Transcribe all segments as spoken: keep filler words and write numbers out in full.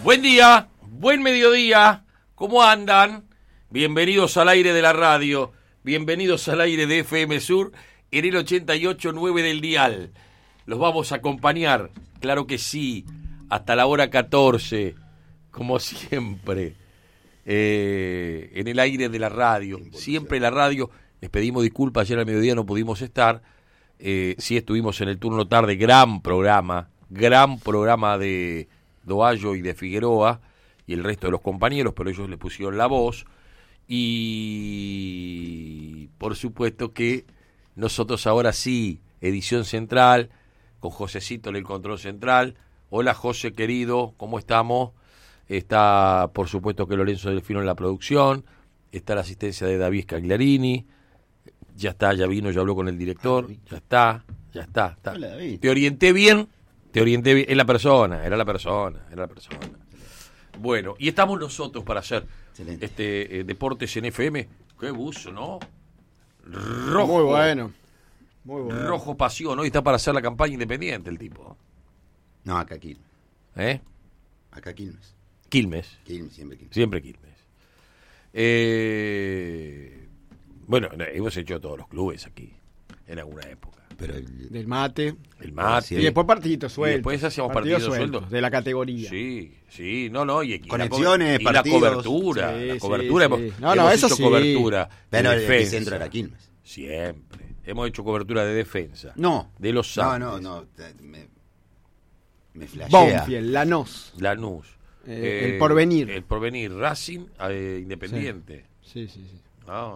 Buen día, buen mediodía, ¿cómo andan? Bienvenidos al aire de la radio, bienvenidos al aire de F M Sur en el ochenta y ocho punto nueve del dial. Los vamos a acompañar, claro que sí, hasta la hora catorce, como siempre, eh, en el aire de la radio, siempre la radio. Les pedimos disculpas, ayer al mediodía no pudimos estar, eh, sí estuvimos en el turno tarde, gran programa, gran programa de Doallo y de Figueroa y el resto de los compañeros, pero ellos le pusieron la voz y por supuesto que nosotros ahora sí, edición central, con Josecito en el control central. Hola José querido, ¿cómo estamos? Está por supuesto que Lorenzo Delfino en la producción, está la asistencia de David Scagliarini, ya está, ya vino, ya habló con el director, ya está, ya está, está. Hola, David. Te orienté bien. Te orienté bien, es la persona, era la persona, era la persona. Bueno, y estamos nosotros para hacer Excelente. este eh, Deportes en F M. Qué buzo, ¿no? Rojo. Muy bueno. Muy bueno. Rojo pasión, hoy está para hacer la campaña independiente el tipo. No, acá Quilmes. ¿Eh? Acá Quilmes. Quilmes. Quilmes, siempre Quilmes. Siempre Quilmes. Eh, bueno, hemos hecho todos los clubes aquí, en alguna época. Pero el, del mate. El mate. Y después partiditos sueltos. Y después hacíamos partidos, partidos sueltos. De la categoría. Sí, sí, no, no. Y, y conexiones, y partidos. la cobertura. Sí, la sí, cobertura. sí. Hemos, no, no, hemos eso hecho sí. cobertura. Pero de el defensa. epicentro era Quilmes. Siempre. Hemos hecho cobertura de defensa. No. De los Andes. No, no, no. Me, me flashea. Banfield, Lanús. Lanús. Eh, eh, el Porvenir. El Porvenir. Racing, eh, Independiente. Sí, sí, sí. No,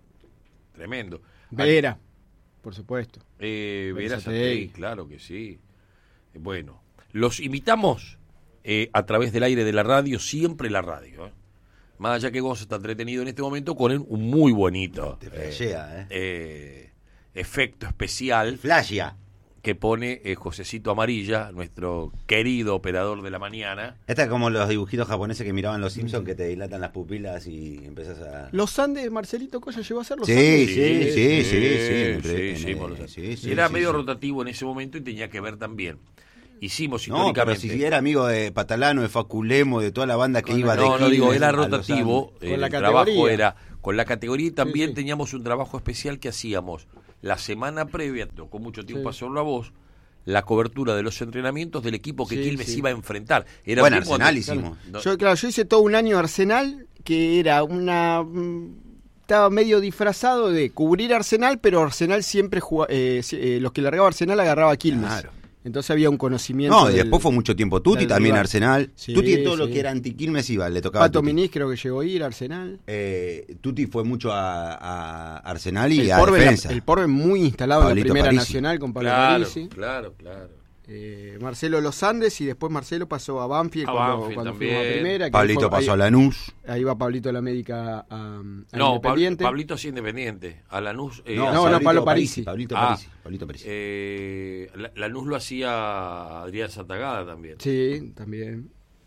tremendo. Vera. Por supuesto. Eh, Verazategui, claro que sí. Bueno, los invitamos eh, a través del aire de la radio, siempre la radio. ¿eh? Más allá que Gonza está entretenido en este momento con un muy bonito Te flashea, eh, eh, efecto especial. Flashea. Que pone eh, Josecito Amarilla, nuestro querido operador de la mañana. Esta es como los dibujitos japoneses que miraban los Simpsons, que te dilatan las pupilas y empezás a... ¿Los Andes, Marcelito Coya llegó a ser los sí, Andes? Sí, sí, sí, sí. sí, sí, sí, sí, sí Era sí, medio sí. rotativo en ese momento y tenía que ver también. Hicimos no, históricamente... pero si era amigo de Patalano, de Faculemo, de toda la banda que con iba la, de No, no, digo, era rotativo. Con el la trabajo categoría. era... Con la categoría y también sí, sí. teníamos un trabajo especial que hacíamos la semana previa, tocó mucho tiempo Sí. hacerlo a vos, la cobertura de los entrenamientos del equipo que Sí, Quilmes sí. iba a enfrentar. Era Bueno, un tiempo Arsenal donde- hicimos. No, Yo, claro, yo hice todo un año Arsenal, que era una... mm, estaba medio disfrazado de cubrir Arsenal, pero Arsenal siempre jugaba... Eh, eh, los que largaba Arsenal agarraba a Quilmes. Claro. Entonces había un conocimiento. No, y del- después fue mucho tiempo Tuti, del también rival. Arsenal. Sí, Tuti todo lo sí. que era anti-Quilmes iba, le tocaba a Pato Tuti. Miniz creo que llegó a ir a Arsenal. Eh, Tuti fue mucho a, a Arsenal y El a Porbe, defensa. la- el Porbe muy instalado Pablito en la Primera Parisi. Nacional con Pablo claro, Parisi. claro, claro. Eh, Marcelo Los Andes y después Marcelo pasó a Banfield A cuando, Banfield cuando también. fuimos a Primera. que Pablito fue- pasó a ahí, Lanús. ahí va Pablito de la Médica a, a No, Pablo, Independiente. Pablito sí Independiente. A Lanús... eh, no, a- no, Pablito Pablo Parisi. Pablito Ah, Parisi. Pablito Parisi. Eh, la- Lanús lo hacía Adrián Santagada también. Sí, también.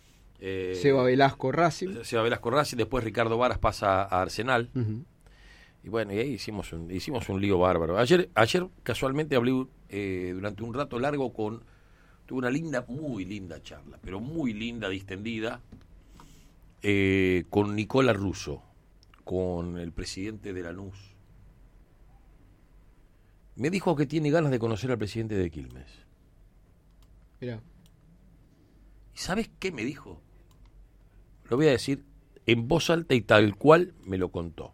Eh, Seba Velasco Racing. Seba Velasco Racing, después Ricardo Varas pasa a Arsenal. Uh-huh. Y bueno, y ahí hicimos un, hicimos un lío bárbaro. Ayer, ayer casualmente hablé eh, durante un rato largo con... Tuve una linda, muy linda charla, pero muy linda, distendida, eh, con Nicola Russo, con el presidente de Lanús. Me dijo que tiene ganas de conocer al presidente de Quilmes. Mirá. ¿Y sabes qué me dijo? Lo voy a decir en voz alta y tal cual me lo contó.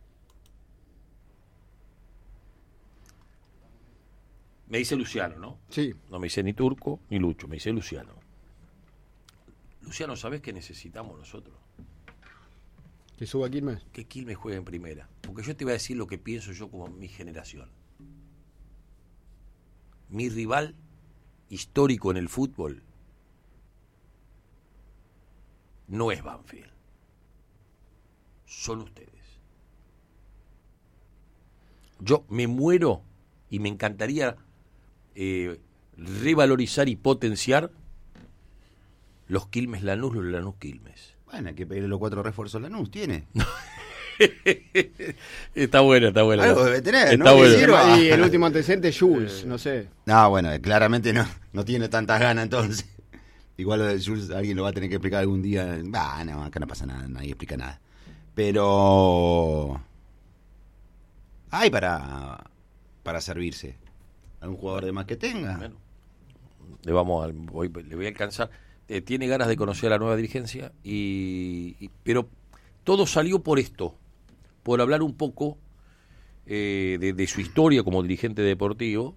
Me dice Luciano, ¿no? Sí. No me dice ni Turco ni Lucho, me dice Luciano. Luciano, ¿sabés qué necesitamos nosotros? ¿Que suba Quilmes? Que Quilmes juegue en primera. Porque yo te iba a decir lo que pienso yo como mi generación. Mi rival histórico en el fútbol no es Banfield. Son ustedes. Yo me muero y me encantaría eh, revalorizar y potenciar los Quilmes Lanús, los Lanús Quilmes. Bueno, hay que pedirle los cuatro refuerzos Lanús, tiene. Está bueno, está bueno. Algo debe tener, Está ¿no? bueno. Que sirva. Y el último antecedente, Jules, no sé. No, bueno, claramente no, no tiene tantas ganas entonces. Igual lo de Jules alguien lo va a tener que explicar algún día. Bah, no, acá no pasa nada, nadie explica nada. Pero hay para para servirse. ¿Algún jugador de más que tenga? Bueno, le vamos al, voy, le voy a alcanzar. Eh, tiene ganas de conocer a la nueva dirigencia, y, y pero todo salió por esto, por hablar un poco eh, de, de su historia como dirigente deportivo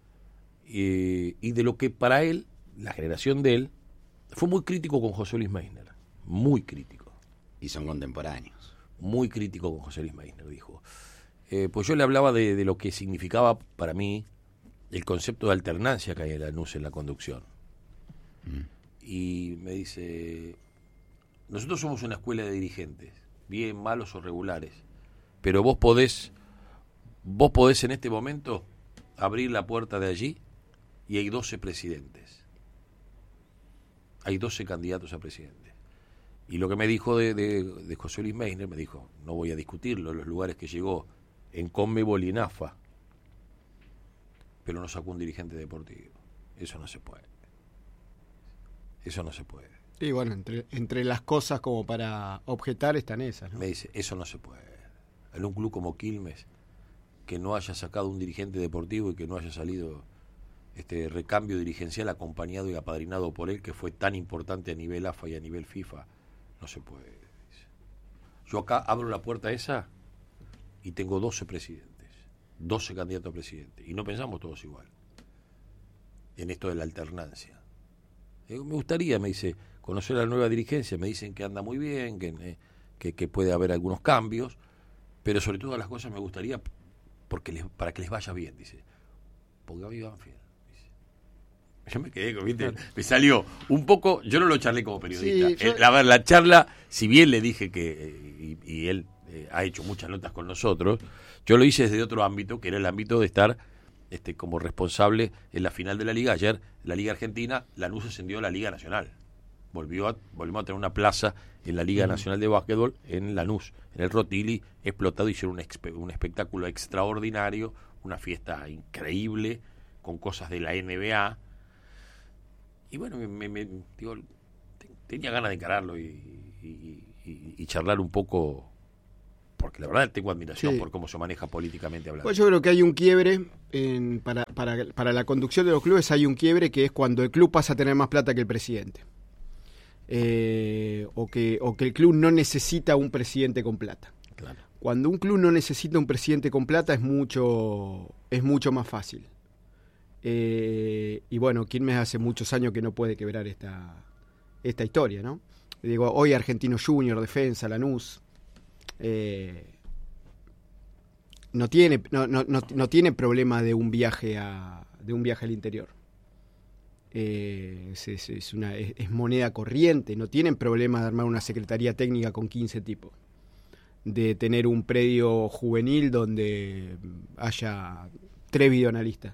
eh, y de lo que para él, la generación de él, fue muy crítico con José Luis Meissner, muy crítico. Y son contemporáneos. Muy crítico con José Luis Meissner, dijo. Eh, pues yo le hablaba de, de lo que significaba para mí el concepto de alternancia que hay en Lanús en la conducción. Mm. Y me dice, nosotros somos una escuela de dirigentes, bien malos o regulares, pero vos podés, vos podés en este momento abrir la puerta de allí y hay doce presidentes. Hay doce candidatos a presidente. Y lo que me dijo de, de, de José Luis Meissner, me dijo, no voy a discutirlo, los lugares que llegó en Conmebol y en A F A, pero no sacó un dirigente deportivo. Eso no se puede. Eso no se puede. Y bueno, entre, entre las cosas como para objetar están esas, ¿no? Me dice, eso no se puede. En un club como Quilmes, que no haya sacado un dirigente deportivo y que no haya salido este recambio dirigencial acompañado y apadrinado por él, que fue tan importante a nivel A F A y a nivel FIFA, no se puede. Yo acá abro la puerta esa y tengo doce presidentes, doce candidatos a presidente, y no pensamos todos igual en esto de la alternancia. Me gustaría, me dice, conocer a la nueva dirigencia. Me dicen que anda muy bien, que, eh, que, que puede haber algunos cambios, pero sobre todas las cosas me gustaría porque les, para que les vaya bien, dice. Porque a mí van bien. Yo me quedé, ¿viste? Me salió un poco, yo no lo charlé como periodista. Sí, yo... el, a ver, la charla, si bien le dije que, y, y él eh, ha hecho muchas notas con nosotros, yo lo hice desde otro ámbito, que era el ámbito de estar este, como responsable en la final de la Liga. Ayer, la Liga Argentina, Lanús ascendió a la Liga Nacional. Volvió a, volvimos a tener una plaza en la Liga mm. Nacional de Básquetbol en Lanús, en el Rotili, explotado, hicieron un, expe, un espectáculo extraordinario, una fiesta increíble, con cosas de la N B A. Y bueno, me, me, me, digo, tenía ganas de encararlo y, y, y, y charlar un poco, porque la verdad tengo admiración sí. por cómo se maneja políticamente hablando. Pues yo creo que hay un quiebre en, para, para, para la conducción de los clubes, hay un quiebre que es cuando el club pasa a tener más plata que el presidente. Eh, o, que, o que el club no necesita un presidente con plata. Claro. Cuando un club no necesita un presidente con plata es mucho, es mucho más fácil. Eh, y bueno, Quilmes hace muchos años que no puede quebrar esta, esta historia, ¿no? Digo, hoy Argentino Junior, Defensa, Lanús, eh, no tiene, no, no, no, no tiene problema de un viaje a, de un viaje al interior. Eh, es, es, es, una, es, es moneda corriente, no tienen problema de armar una secretaría técnica con quince tipos, de tener un predio juvenil donde haya tres videoanalistas.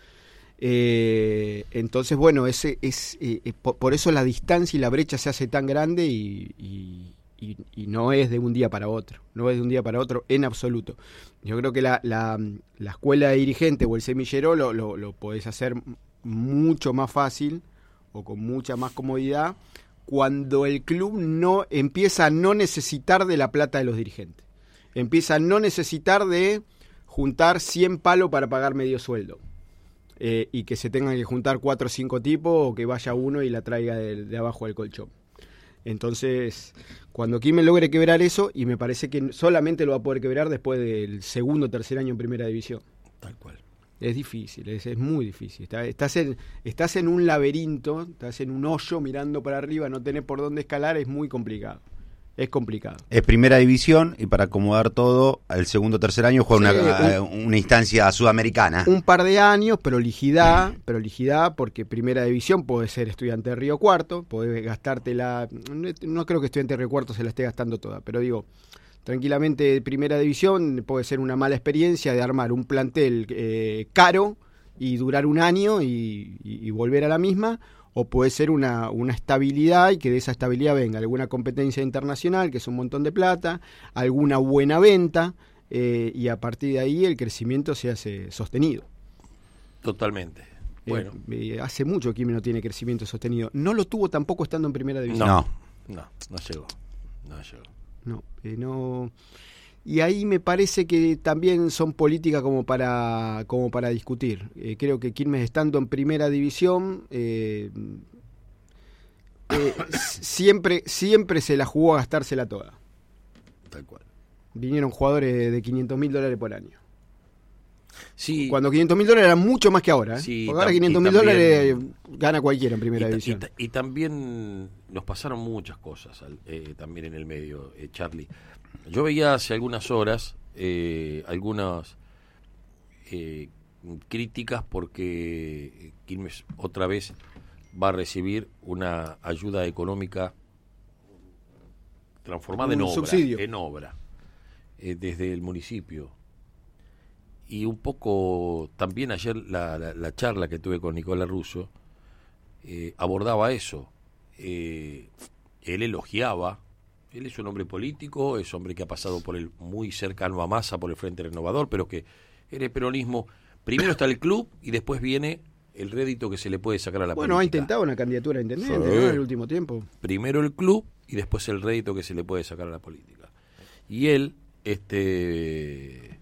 Eh, entonces, bueno, ese es eh, por, por eso la distancia y la brecha se hace tan grande y, y, y, y no es de un día para otro, no es de un día para otro en absoluto. Yo creo que la, la, la escuela de dirigente o el semillero lo, lo, lo podés hacer mucho más fácil o con mucha más comodidad cuando el club no empieza a no necesitar de la plata de los dirigentes, empieza a no necesitar de juntar cien palos para pagar medio sueldo. Eh, y que se tengan que juntar cuatro o cinco tipos o que vaya uno y la traiga de, de abajo del colchón. Entonces, cuando Quilmes logre quebrar eso, y me parece que solamente lo va a poder quebrar después del segundo o tercer año en primera división. Tal cual. Es difícil, es, es muy difícil. Está, estás, en, estás en un laberinto, estás en un hoyo mirando para arriba, no tenés por dónde escalar, es muy complicado. Es complicado. Es primera división y para acomodar todo, al segundo o tercer año juega sí, una, un, una instancia sudamericana. Un par de años, prolijidad, prolijidad, porque primera división puede ser Estudiante de Río Cuarto, podés gastártela, no, no creo que Estudiante de Río Cuarto se la esté gastando toda, pero digo, tranquilamente primera división puede ser una mala experiencia de armar un plantel eh, caro y durar un año y, y, y volver a la misma, o puede ser una, una estabilidad y que de esa estabilidad venga alguna competencia internacional, que es un montón de plata, alguna buena venta, eh, y a partir de ahí el crecimiento se hace sostenido. Totalmente. Bueno. Eh, eh, hace mucho Quilmes no tiene crecimiento sostenido. No lo tuvo tampoco estando en primera división. No, no, no llegó. No llegó. No, eh, no. Y ahí me parece que también son políticas como para como para discutir. Eh, creo que Quilmes estando en primera división eh, eh, siempre siempre se la jugó a gastársela toda. Tal cual. Vinieron jugadores de quinientos mil dólares por año. Sí. Cuando quinientos mil dólares eran mucho más que ahora. ¿eh? Sí, Porque ahora tam- quinientos mil también- dólares gana cualquiera en primera y, ta- división. y ta- y también nos pasaron muchas cosas al- eh, también en el medio, eh, Charlie. Yo veía hace algunas horas eh, algunas eh, críticas porque Quilmes otra vez va a recibir una ayuda económica transformada en Un obra, subsidio. en obra eh, desde el municipio. Y un poco también ayer la, la, la charla que tuve con Nicolás Russo eh, abordaba eso. Eh, él elogiaba, él es un hombre político, es hombre que ha pasado por el muy cercano a Massa por el Frente Renovador, pero que en el peronismo primero está el club y después viene el rédito que se le puede sacar a la Bueno, ha política. intentado una candidatura a intendente, Sí. ¿no? En el último tiempo. Primero el club y después el rédito que se le puede sacar a la política. Y él, este...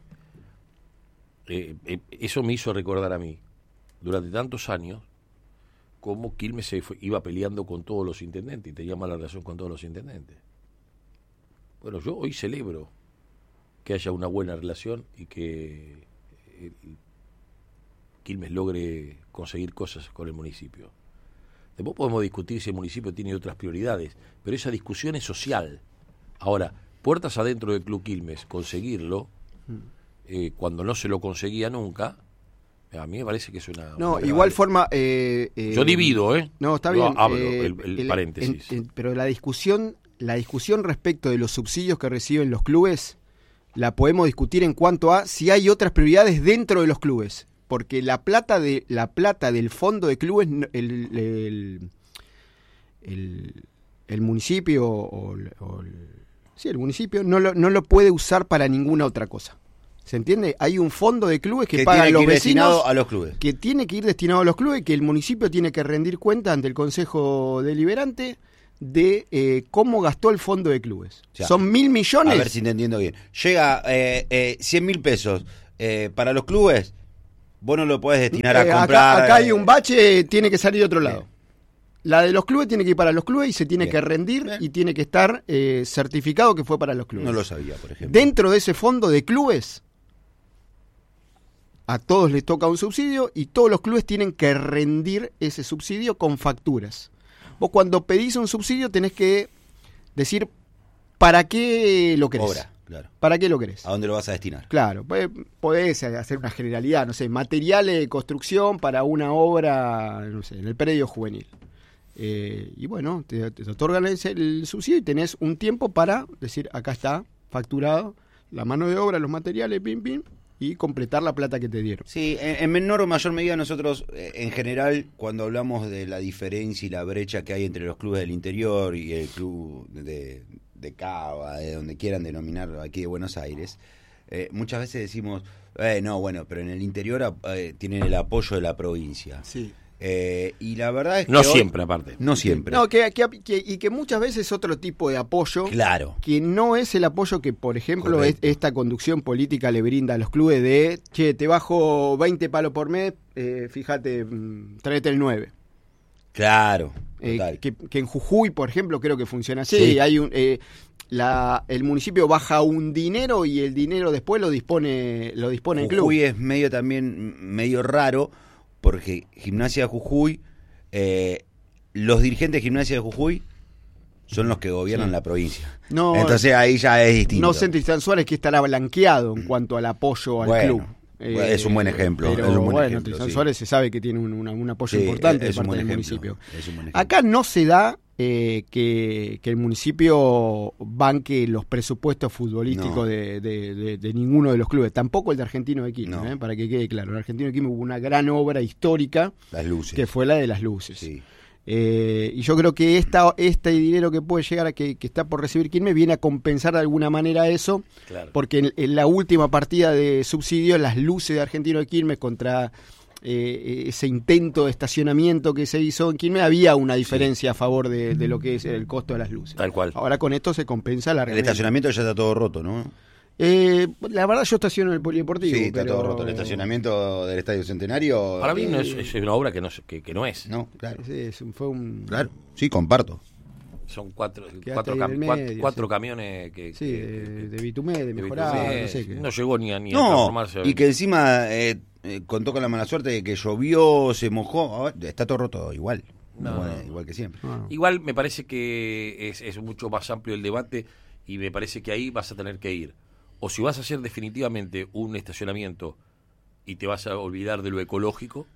Eh, eh, eso me hizo recordar a mí, durante tantos años, cómo Quilmes se fue- iba peleando con todos los intendentes y tenía mala relación con todos los intendentes. Bueno, yo hoy celebro que haya una buena relación y que eh, Quilmes logre conseguir cosas con el municipio. Después podemos discutir si el municipio tiene otras prioridades, pero esa discusión es social. Ahora, puertas adentro del Club Quilmes, conseguirlo, eh, cuando no se lo conseguía nunca, a mí me parece que es una... No, una igual grave- forma... Eh, eh, Yo divido, ¿eh? No, está Yo bien. abro eh, el, el paréntesis. en- en- pero la discusión, la discusión respecto de los subsidios que reciben los clubes, la podemos discutir en cuanto a si hay otras prioridades dentro de los clubes. Porque la plata de la plata del fondo de clubes, no- el, el, el, el municipio o, el- o el- sí, el municipio no lo, no lo puede usar para ninguna otra cosa. ¿Se entiende? Hay un fondo de clubes que, que pagan tiene que los ir vecinos, destinado a los clubes. que tiene que ir destinado a los clubes, que el municipio tiene que rendir cuenta ante el Consejo Deliberante de eh, cómo gastó el fondo de clubes. O sea, Son mil millones. A ver si te entiendo bien. Llega eh, eh, cien mil pesos eh, para los clubes, vos no lo podés destinar Eh, a acá- comprar. acá, hay eh, un bache, tiene que salir de otro lado. Bien. La de los clubes tiene que ir para los clubes y se tiene Bien. que rendir Bien. y tiene que estar eh, certificado que fue para los clubes. No lo sabía, por ejemplo. Dentro de ese fondo de clubes, a todos les toca un subsidio y todos los clubes tienen que rendir ese subsidio con facturas. Vos cuando pedís un subsidio tenés que decir para qué lo querés. Obra, claro. ¿Para qué lo querés? ¿A dónde lo vas a destinar? Claro, pues, podés hacer una generalidad, no sé, materiales de construcción para una obra, no sé, en el predio juvenil. Eh, y bueno, te, te otorgan ese- el subsidio y tenés un tiempo para decir, acá está, facturado, la mano de obra, los materiales, pim, pim, y completar la plata que te dieron. Sí, en, en menor o mayor medida nosotros, eh, en general, cuando hablamos de la diferencia y la brecha que hay entre los clubes del interior y el club de, de Cava, de donde quieran denominarlo aquí de Buenos Aires, eh, muchas veces decimos, eh, no, bueno, pero en el interior eh, tienen el apoyo de la provincia. Sí. Eh, y la verdad es que No hoy- siempre, aparte. No siempre. No, que, que- que- y que muchas veces es otro tipo de apoyo. Claro. Que no es el apoyo que, por ejemplo, es- Correcto. esta conducción política le brinda a los clubes de, che, te bajo veinte palos por mes, eh, fíjate, mm, tráete el nueve. Claro. Eh, Total. que, que en Jujuy, por ejemplo, creo que funciona así. Sí. Hay un, eh, la, el municipio baja un dinero y el dinero después lo dispone lo dispone el club. Jujuy es medio también medio raro porque Gimnasia de Jujuy, eh, los dirigentes de Gimnasia de Jujuy son los que gobiernan Sí. la provincia. No, Entonces ahí ya es distinto. no sé, Tristán Suárez que estará blanqueado en cuanto al apoyo al Bueno, club. Eh, bueno, es un buen ejemplo, Pero es un buen bueno, ejemplo, Tristán sí. Suárez se sabe que tiene un, una- un apoyo Sí, importante es de un parte buen del ejemplo, municipio. es un buen ejemplo. Acá no se da eh, que, que el municipio banque los presupuestos futbolísticos No. de, de- de- de ninguno de los clubes, tampoco el de Argentino de Quilmes, No. eh, para que quede claro. En Argentino de Quilmes hubo una gran obra histórica Las luces. que fue la de las luces. Sí. Eh, y yo creo que esta, este dinero que puede llegar a que, que está por recibir Quilmes viene a compensar de alguna manera eso, Claro. porque en, en la última partida de subsidio, las luces de Argentino de Quilmes contra eh, ese intento de estacionamiento que se hizo en Quilmes, había una diferencia sí. a favor de, de lo que es el costo de las luces. Tal cual. Ahora con esto se compensa la El estacionamiento ya está todo roto, ¿no? Eh, la verdad yo estaciono en el polideportivo. Sí, está pero... todo roto. El estacionamiento del Estadio Centenario... Para mí eh, no es, es una obra que no, que, que no es. No, claro. Sí, es un, fue un... Claro, sí, comparto. Son cuatro, Quedaste cuatro, ahí en cam, el cuatro, medio, cuatro sí. camiones que... Sí, que, de, que, de Bitumé, de de mejorado, Bitumé, no sé qué. No llegó ni a, ni a No, transformarse. y que encima eh, eh, contó con la mala suerte de que llovió, se mojó, ahora está todo roto igual. No. Igual, igual que siempre. No, no. Igual me parece que es, es mucho más amplio el debate y me parece que ahí vas a tener que ir. O si vas a hacer definitivamente un estacionamiento y te vas a olvidar de lo ecológico,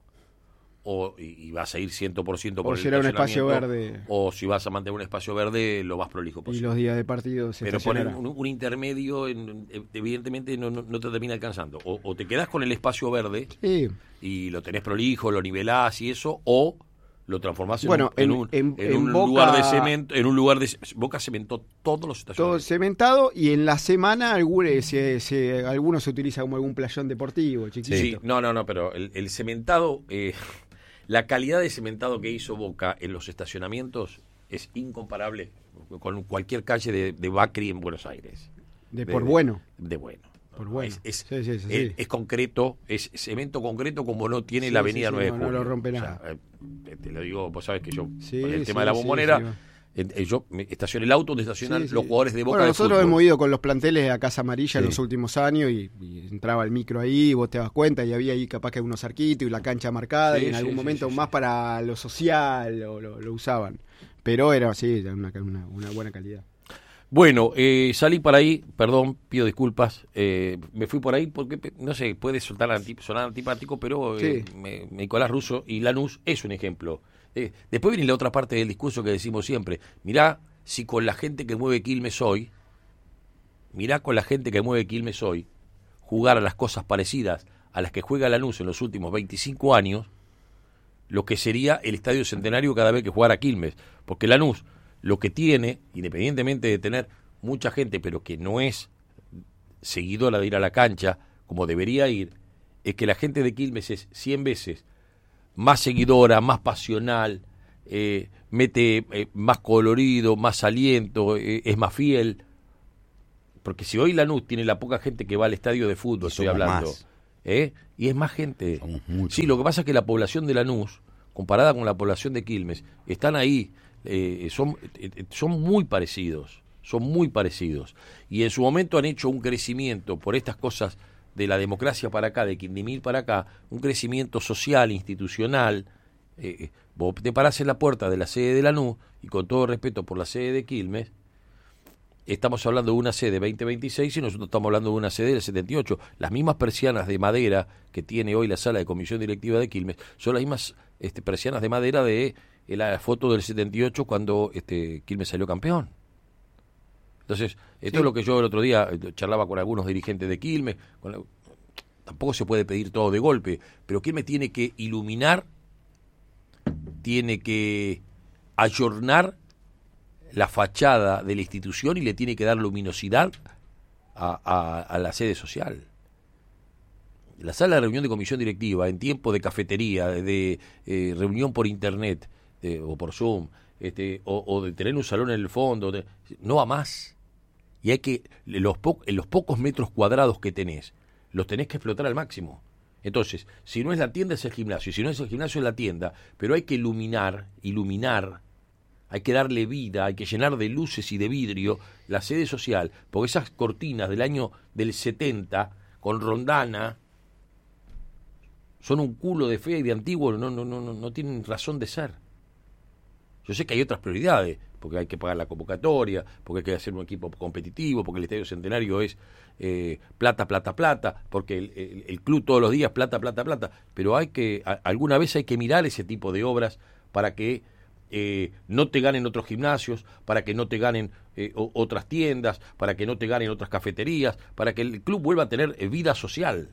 o y, y vas a ir cien por ciento por O el será un espacio estacionamiento, verde. o si vas a mantener un espacio verde lo más prolijo Y posible. los días de partido se Pero poner estacionará. un, un intermedio en- evidentemente no, no, no te termina alcanzando. O, o te quedás con el espacio verde Sí. y lo tenés prolijo, lo nivelás y eso, o lo transformás en Bueno, un, en en- un, en- en en un Boca- lugar de cemento, en un lugar de Boca cementó todos los Todo estacionamientos. cementado y en la semana algunos se, se, algunos se utiliza como algún playón deportivo, chiquito. Sí, no, no, no, pero el, el cementado, eh, la calidad de cementado que hizo Boca en los estacionamientos es incomparable con cualquier calle de, de Bacri en Buenos Aires. De por bueno. De bueno. Por bueno. Es, es, Sí, sí, sí, es- sí. es concreto, es cemento concreto como no tiene Sí, la sí, avenida sí, nueve no, de no julio. lo rompe O sea, nada. eh, te lo digo, vos sabés que yo, Sí, con el sí, tema de la sí, bombonera, sí. eh, eh, yo me estacioné el auto donde estacionan Sí, sí. los jugadores de Boca Bueno, de nosotros fútbol. hemos ido con los planteles a Casa Amarilla en Sí. los últimos años y, y entraba el micro ahí, vos te das cuenta y había ahí capaz que unos arquitos y la cancha marcada Sí, y en sí, algún sí, momento sí, más sí. para lo social lo, lo, lo usaban. Pero era así, una, una, una buena calidad. Bueno, eh, salí para ahí, perdón, pido disculpas, eh, me fui por ahí porque, no sé, puede soltar anti- sonar antipático, pero eh, Sí. me, me- Nicolás Russo y Lanús es un ejemplo. Eh, después viene la otra parte del discurso que decimos siempre, mirá si con la gente que mueve Quilmes hoy, mirá con la gente que mueve Quilmes hoy, jugar a las cosas parecidas a las que juega Lanús en los últimos veinticinco años, lo que sería el Estadio Centenario cada vez que jugara Quilmes, porque Lanús lo que tiene, independientemente de tener mucha gente, pero que no es seguidora de ir a la cancha como debería ir, es que la gente de Quilmes es cien veces más seguidora, más pasional, eh, mete eh, más colorido, más aliento, eh, es más fiel. Porque si hoy Lanús tiene la poca gente que va al estadio de fútbol, Y estoy somos hablando, más. ¿eh? Y es más gente. Somos muchos. Sí, lo que pasa es que la población de Lanús, comparada con la población de Quilmes, están ahí, eh, son, eh, son muy parecidos, son muy parecidos. Y en su momento han hecho un crecimiento por estas cosas de la democracia para acá, de Quindimil para acá, un crecimiento social, institucional. Eh, vos te parás en la puerta de la sede de Lanús, y con todo respeto por la sede de Quilmes, estamos hablando de una sede veinte veintiséis y nosotros estamos hablando de una sede del setenta y ocho. Las mismas persianas de madera que tiene hoy la sala de comisión directiva de Quilmes son las mismas este, persianas de madera de, de la foto del setenta y ocho cuando este, Quilmes salió campeón. Entonces, esto Sí. es lo que yo el otro día eh, charlaba con algunos dirigentes de Quilmes. Con la- tampoco se puede pedir todo de golpe, pero Quilmes tiene que iluminar, tiene que ayornar la fachada de la institución y le tiene que dar luminosidad a, a- a la sede social. La sala de reunión de comisión directiva, en tiempo de cafetería, de, de, eh, reunión por internet eh, o por Zoom, este, o, o de tener un salón en el fondo, de- no va más. Y hay que, los, po- en los pocos metros cuadrados que tenés, los tenés que explotar al máximo. Entonces, si no es la tienda, es el gimnasio, y si no es el gimnasio, es la tienda, pero hay que iluminar, iluminar, hay que darle vida, hay que llenar de luces y de vidrio la sede social, porque esas cortinas del año del setenta, con rondana, son un culo de fea y de antiguo, no, no, no, no, no tienen razón de ser. Yo sé que hay otras prioridades, porque hay que pagar la convocatoria, porque hay que hacer un equipo competitivo, porque el Estadio Centenario es eh, plata, plata, plata, porque el, el, el club todos los días plata, plata, plata, pero hay que, a, alguna vez hay que mirar ese tipo de obras para que eh, no te ganen otros gimnasios, para que no te ganen eh, o, otras tiendas, para que no te ganen otras cafeterías, para que el club vuelva a tener eh, vida social.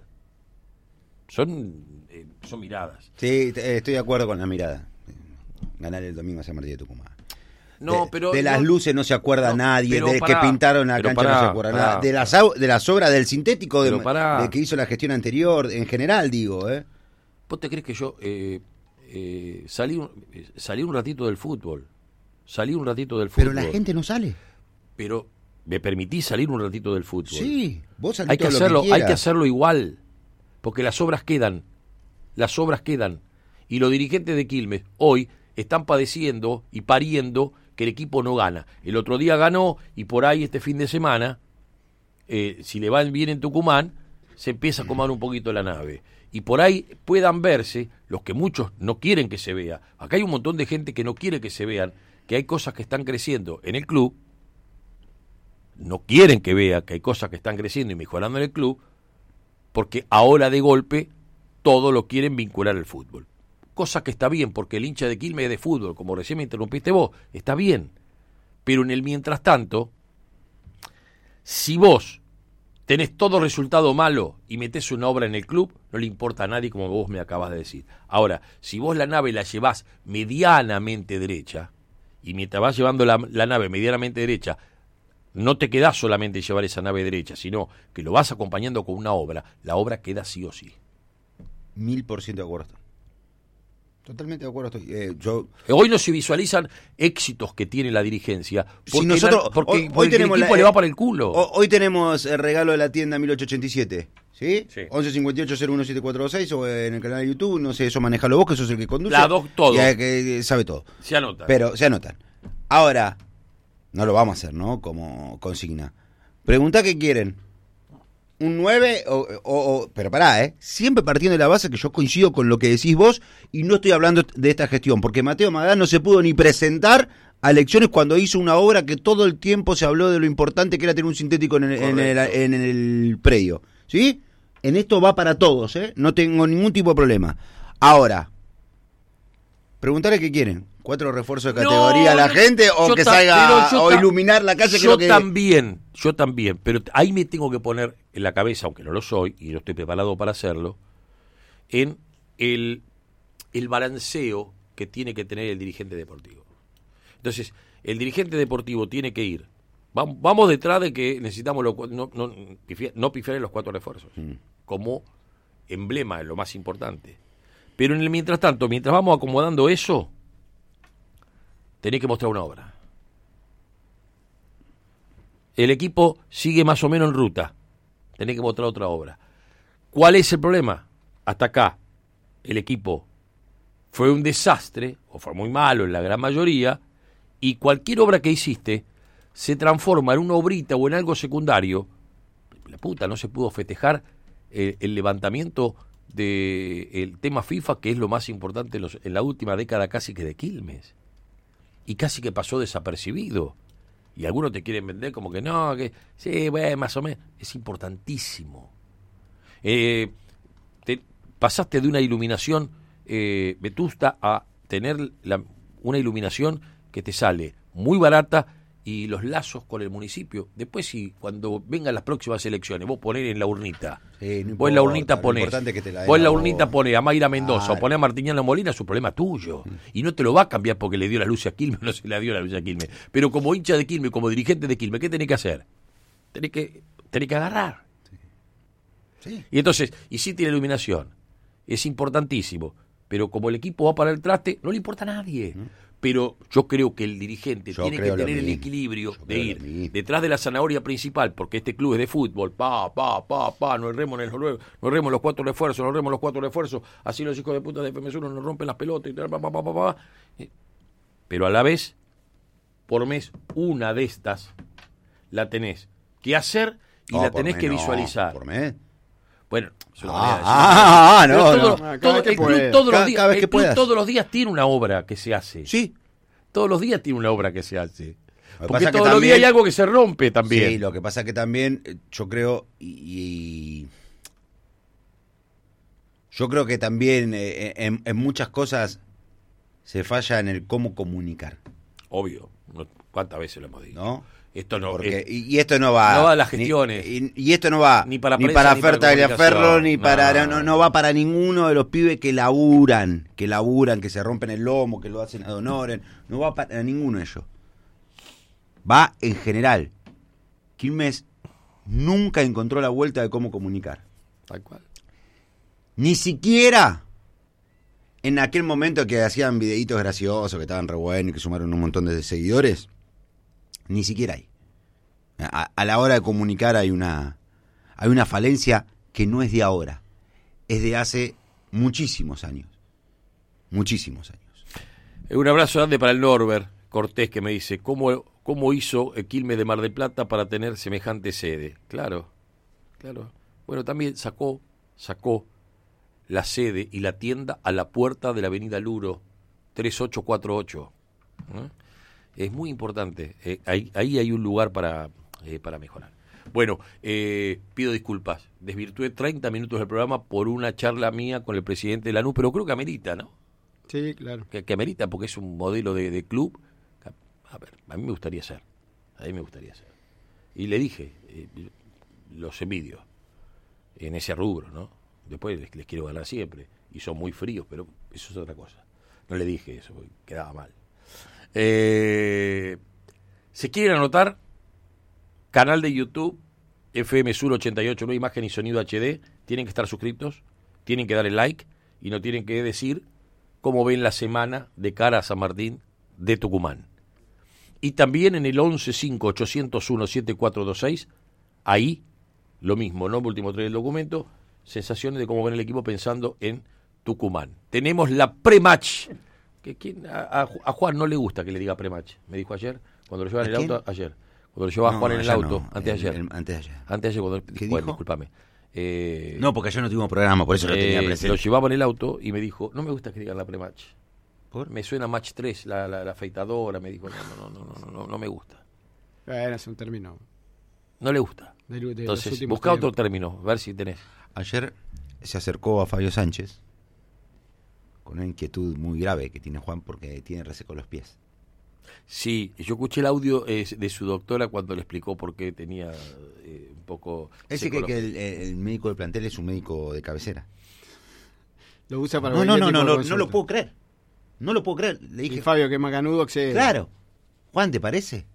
Son, eh, son miradas. Sí, t- estoy de acuerdo con la mirada. Ganar el domingo a San Martín de Tucumán. No, de, pero de las no, luces no se acuerda no, nadie, pero de pará, que pintaron la pero cancha pará, no se acuerda pará. nada, de las, au- de las obras del sintético de, Pero pará. de que hizo la gestión anterior, en general digo, ¿eh? ¿Vos te crees que yo eh, eh, salí, un, eh, salí un ratito del fútbol? Salí un ratito del fútbol. Pero la gente no sale. Pero me permití salir un ratito del fútbol. Sí, vos salís hay que todo hacerlo, lo que hay quieras. que hacerlo igual, porque las obras quedan, las obras quedan. Y los dirigentes de Quilmes hoy están padeciendo y pariendo que el equipo no gana. El otro día ganó y por ahí este fin de semana, eh, si le va bien en Tucumán, se empieza a acomodar un poquito la nave. Y por ahí puedan verse, los que muchos no quieren que se vea. Acá hay un montón de gente que no quiere que se vean, que hay cosas que están creciendo en el club, no quieren que vea que hay cosas que están creciendo y mejorando en el club, porque ahora de golpe todo lo quieren vincular al fútbol. Cosa que está bien, porque el hincha de Quilmes es de fútbol, como recién me interrumpiste vos, está bien. Pero en el mientras tanto, si vos tenés todo resultado malo y metés una obra en el club, no le importa a nadie, como vos me acabas de decir. Ahora, si vos la nave la llevás medianamente derecha, y mientras vas llevando la, la nave medianamente derecha, no te quedás solamente llevar esa nave derecha, sino que lo vas acompañando con una obra, la obra queda sí o sí. Mil por ciento de acuerdo. Totalmente de acuerdo estoy. Eh, yo... Hoy no se visualizan éxitos que tiene la dirigencia, porque, si nosotros, la, porque, hoy, hoy porque tenemos el equipo la, le va para el culo. Hoy tenemos el regalo de la tienda mil ochocientos ochenta y siete. ¿Sí? Sí. once cincuenta y ocho cero uno siete cuatro seis o en el canal de YouTube, no sé, eso manejalo vos, que sos el que conduce. La doc, todo. Y el que sabe todo. Se anota. Pero se anotan. Ahora, no lo vamos a hacer, ¿no? Como consigna. Preguntá qué quieren. Un nueve o, o, o... Pero pará, ¿eh? Siempre partiendo de la base que yo coincido con lo que decís vos y no estoy hablando de esta gestión, porque Mateo Magán no se pudo ni presentar a elecciones cuando hizo una obra que todo el tiempo se habló de lo importante que era tener un sintético en el, en el, en el predio. ¿Sí? En esto va para todos, ¿eh? No tengo ningún tipo de problema. Ahora, preguntarle qué quieren. ¿Cuatro refuerzos de categoría a no, la gente o que ta, salga o ta, iluminar la calle? Yo Creo que... también, yo también, pero ahí me tengo que poner en la cabeza, aunque no lo soy y no estoy preparado para hacerlo, en el, el balanceo que tiene que tener el dirigente deportivo. Entonces, el dirigente deportivo tiene que ir. Vamos, vamos detrás de que necesitamos lo, no, no, pifiar, no pifiar en los cuatro refuerzos, mm. como emblema, es lo más importante. Pero en el mientras tanto, mientras vamos acomodando eso, tenés que mostrar una obra. El equipo sigue más o menos en ruta. Tenés que mostrar otra obra. ¿Cuál es el problema? Hasta acá, el equipo fue un desastre, o fue muy malo en la gran mayoría, y cualquier obra que hiciste se transforma en una obrita o en algo secundario. La puta, no se pudo festejar eh, el levantamiento del tema FIFA, que es lo más importante en, los, en la última década casi que de Quilmes. Y casi que pasó desapercibido. Y algunos te quieren vender como que no, que sí, bueno, más o menos. Es importantísimo. Eh, te, pasaste de una iluminación eh, vetusta a tener la, una iluminación que te sale muy barata y los lazos con el municipio. Después, si cuando vengan las próximas elecciones, vos ponés en la urnita. Sí, no vos importa, en la urnita ponés. Que la vos en la urnita ponés a Mayra Mendoza ah, o ponés a Martiniano Molina, es un problema tuyo. Mm. Y no te lo va a cambiar porque le dio la luz a Quilmes o no se le dio la luz a Quilmes. Pero como hincha de Quilmes, como dirigente de Quilmes, ¿qué tenés que hacer? Tenés que, tenés que agarrar. Sí. Sí. Y entonces, hiciste la iluminación. Es importantísimo. Pero como el equipo va para el traste, no le importa a nadie. Mm. Pero yo creo que el dirigente yo tiene que tener el equilibrio yo de ir detrás de la zanahoria principal, porque este club es de fútbol, pa, pa, pa, pa, no erremos, en el, no erremos los cuatro refuerzos, no erremos los cuatro refuerzos, así los hijos de puta de F M S uno nos rompen las pelotas, y tal, pa, pa, pa, pa, pa. Pero a la vez, por mes, una de estas la tenés que hacer y no, la tenés que no, visualizar. ¿Por mes? Bueno, eso ah, ah, no, todo, no. Todo, el club todos los días, cada vez que el club puedas. todos los días tiene una obra que se hace. Sí. Todos los días tiene una obra que se hace. Lo Porque todos también, los días hay algo que se rompe también. Sí, lo que pasa es que también yo creo y, y yo creo que también eh, en, en muchas cosas se falla en el cómo comunicar. Obvio. ¿Cuántas veces lo hemos dicho? ¿No? Esto no, Porque, es, y, y esto no va no va a las gestiones ni, y, y esto no va ni para, ni prensa, para ni para Tagliaferro ni no. para no, no va para ninguno de los pibes que laburan que laburan que se rompen el lomo, que lo hacen ad honorem, no va para ninguno de ellos, va en general. Quilmes nunca encontró la vuelta de cómo comunicar, tal cual, ni siquiera en aquel momento que hacían videitos graciosos, que estaban re buenos y que sumaron un montón de seguidores, ni siquiera hay. A, a la hora de comunicar hay una, hay una falencia que no es de ahora, es de hace muchísimos años. Muchísimos años. Un abrazo grande para el Norbert Cortés, que me dice, ¿cómo, cómo hizo Quilmes de Mar del Plata para tener semejante sede? Claro, claro. Bueno, también sacó, sacó la sede y la tienda a la puerta de la avenida Luro, tres ocho cuatro ocho. ¿Eh? Es muy importante. Eh, ahí, ahí hay un lugar para, eh, para mejorar. Bueno, eh, pido disculpas. Desvirtué treinta minutos del programa por una charla mía con el presidente de Lanús, pero creo que amerita, ¿no? Sí, claro. Que, que amerita porque es un modelo de, de club. A ver, a mí me gustaría ser. A mí me gustaría ser. Y le dije, eh, los envidio en ese rubro, ¿no? Después les, les quiero ganar siempre. Y son muy fríos, pero eso es otra cosa. No le dije eso, porque quedaba mal. Eh, ¿Se quieren anotar? Canal de YouTube, F M Sur ochenta y ocho, no imagen y sonido H D. Tienen que estar suscriptos, tienen que darle like y no tienen que decir cómo ven la semana de cara a San Martín de Tucumán. Y también en el once cinco ochocientos uno setenta y cuatro veintiséis, ahí lo mismo, nombre último tres del documento, sensaciones de cómo ven el equipo pensando en Tucumán. Tenemos la pre-match. Que, ¿quién, a, a Juan no le gusta que le diga pre-match, me dijo ayer, cuando lo llevaba en el auto, ayer. Cuando lo llevaba no, Juan en el auto, no, antes de ayer. El, el, antes de ayer. Antes de ayer, cuando, ¿Qué bueno, dijo? discúlpame. Eh, No, porque ayer no tuvimos programa, por eso lo tenía eh, presente. Lo llevaba en el auto y me dijo, no me gusta que digan la pre-match. ¿Por? Me suena match tres, la, la, la afeitadora, me dijo, no, no, no, no, no, no, no me gusta. Bueno, es un término. No le gusta. De, de Entonces, busca otro término, a ver si tenés. Ayer se acercó a Fabio Sánchez con una inquietud muy grave que tiene Juan porque tiene reseco los pies. Sí, yo escuché el audio eh, de su doctora cuando le explicó por qué tenía eh, un poco... Ese que, que el, el médico del plantel es un médico de cabecera. Lo usa para No, no, no, cualquier no, tipo de no, no consulta. lo puedo creer. No lo puedo creer. Le dije, Y Fabio, que es macanudo, accede. claro. Juan, ¿te parece?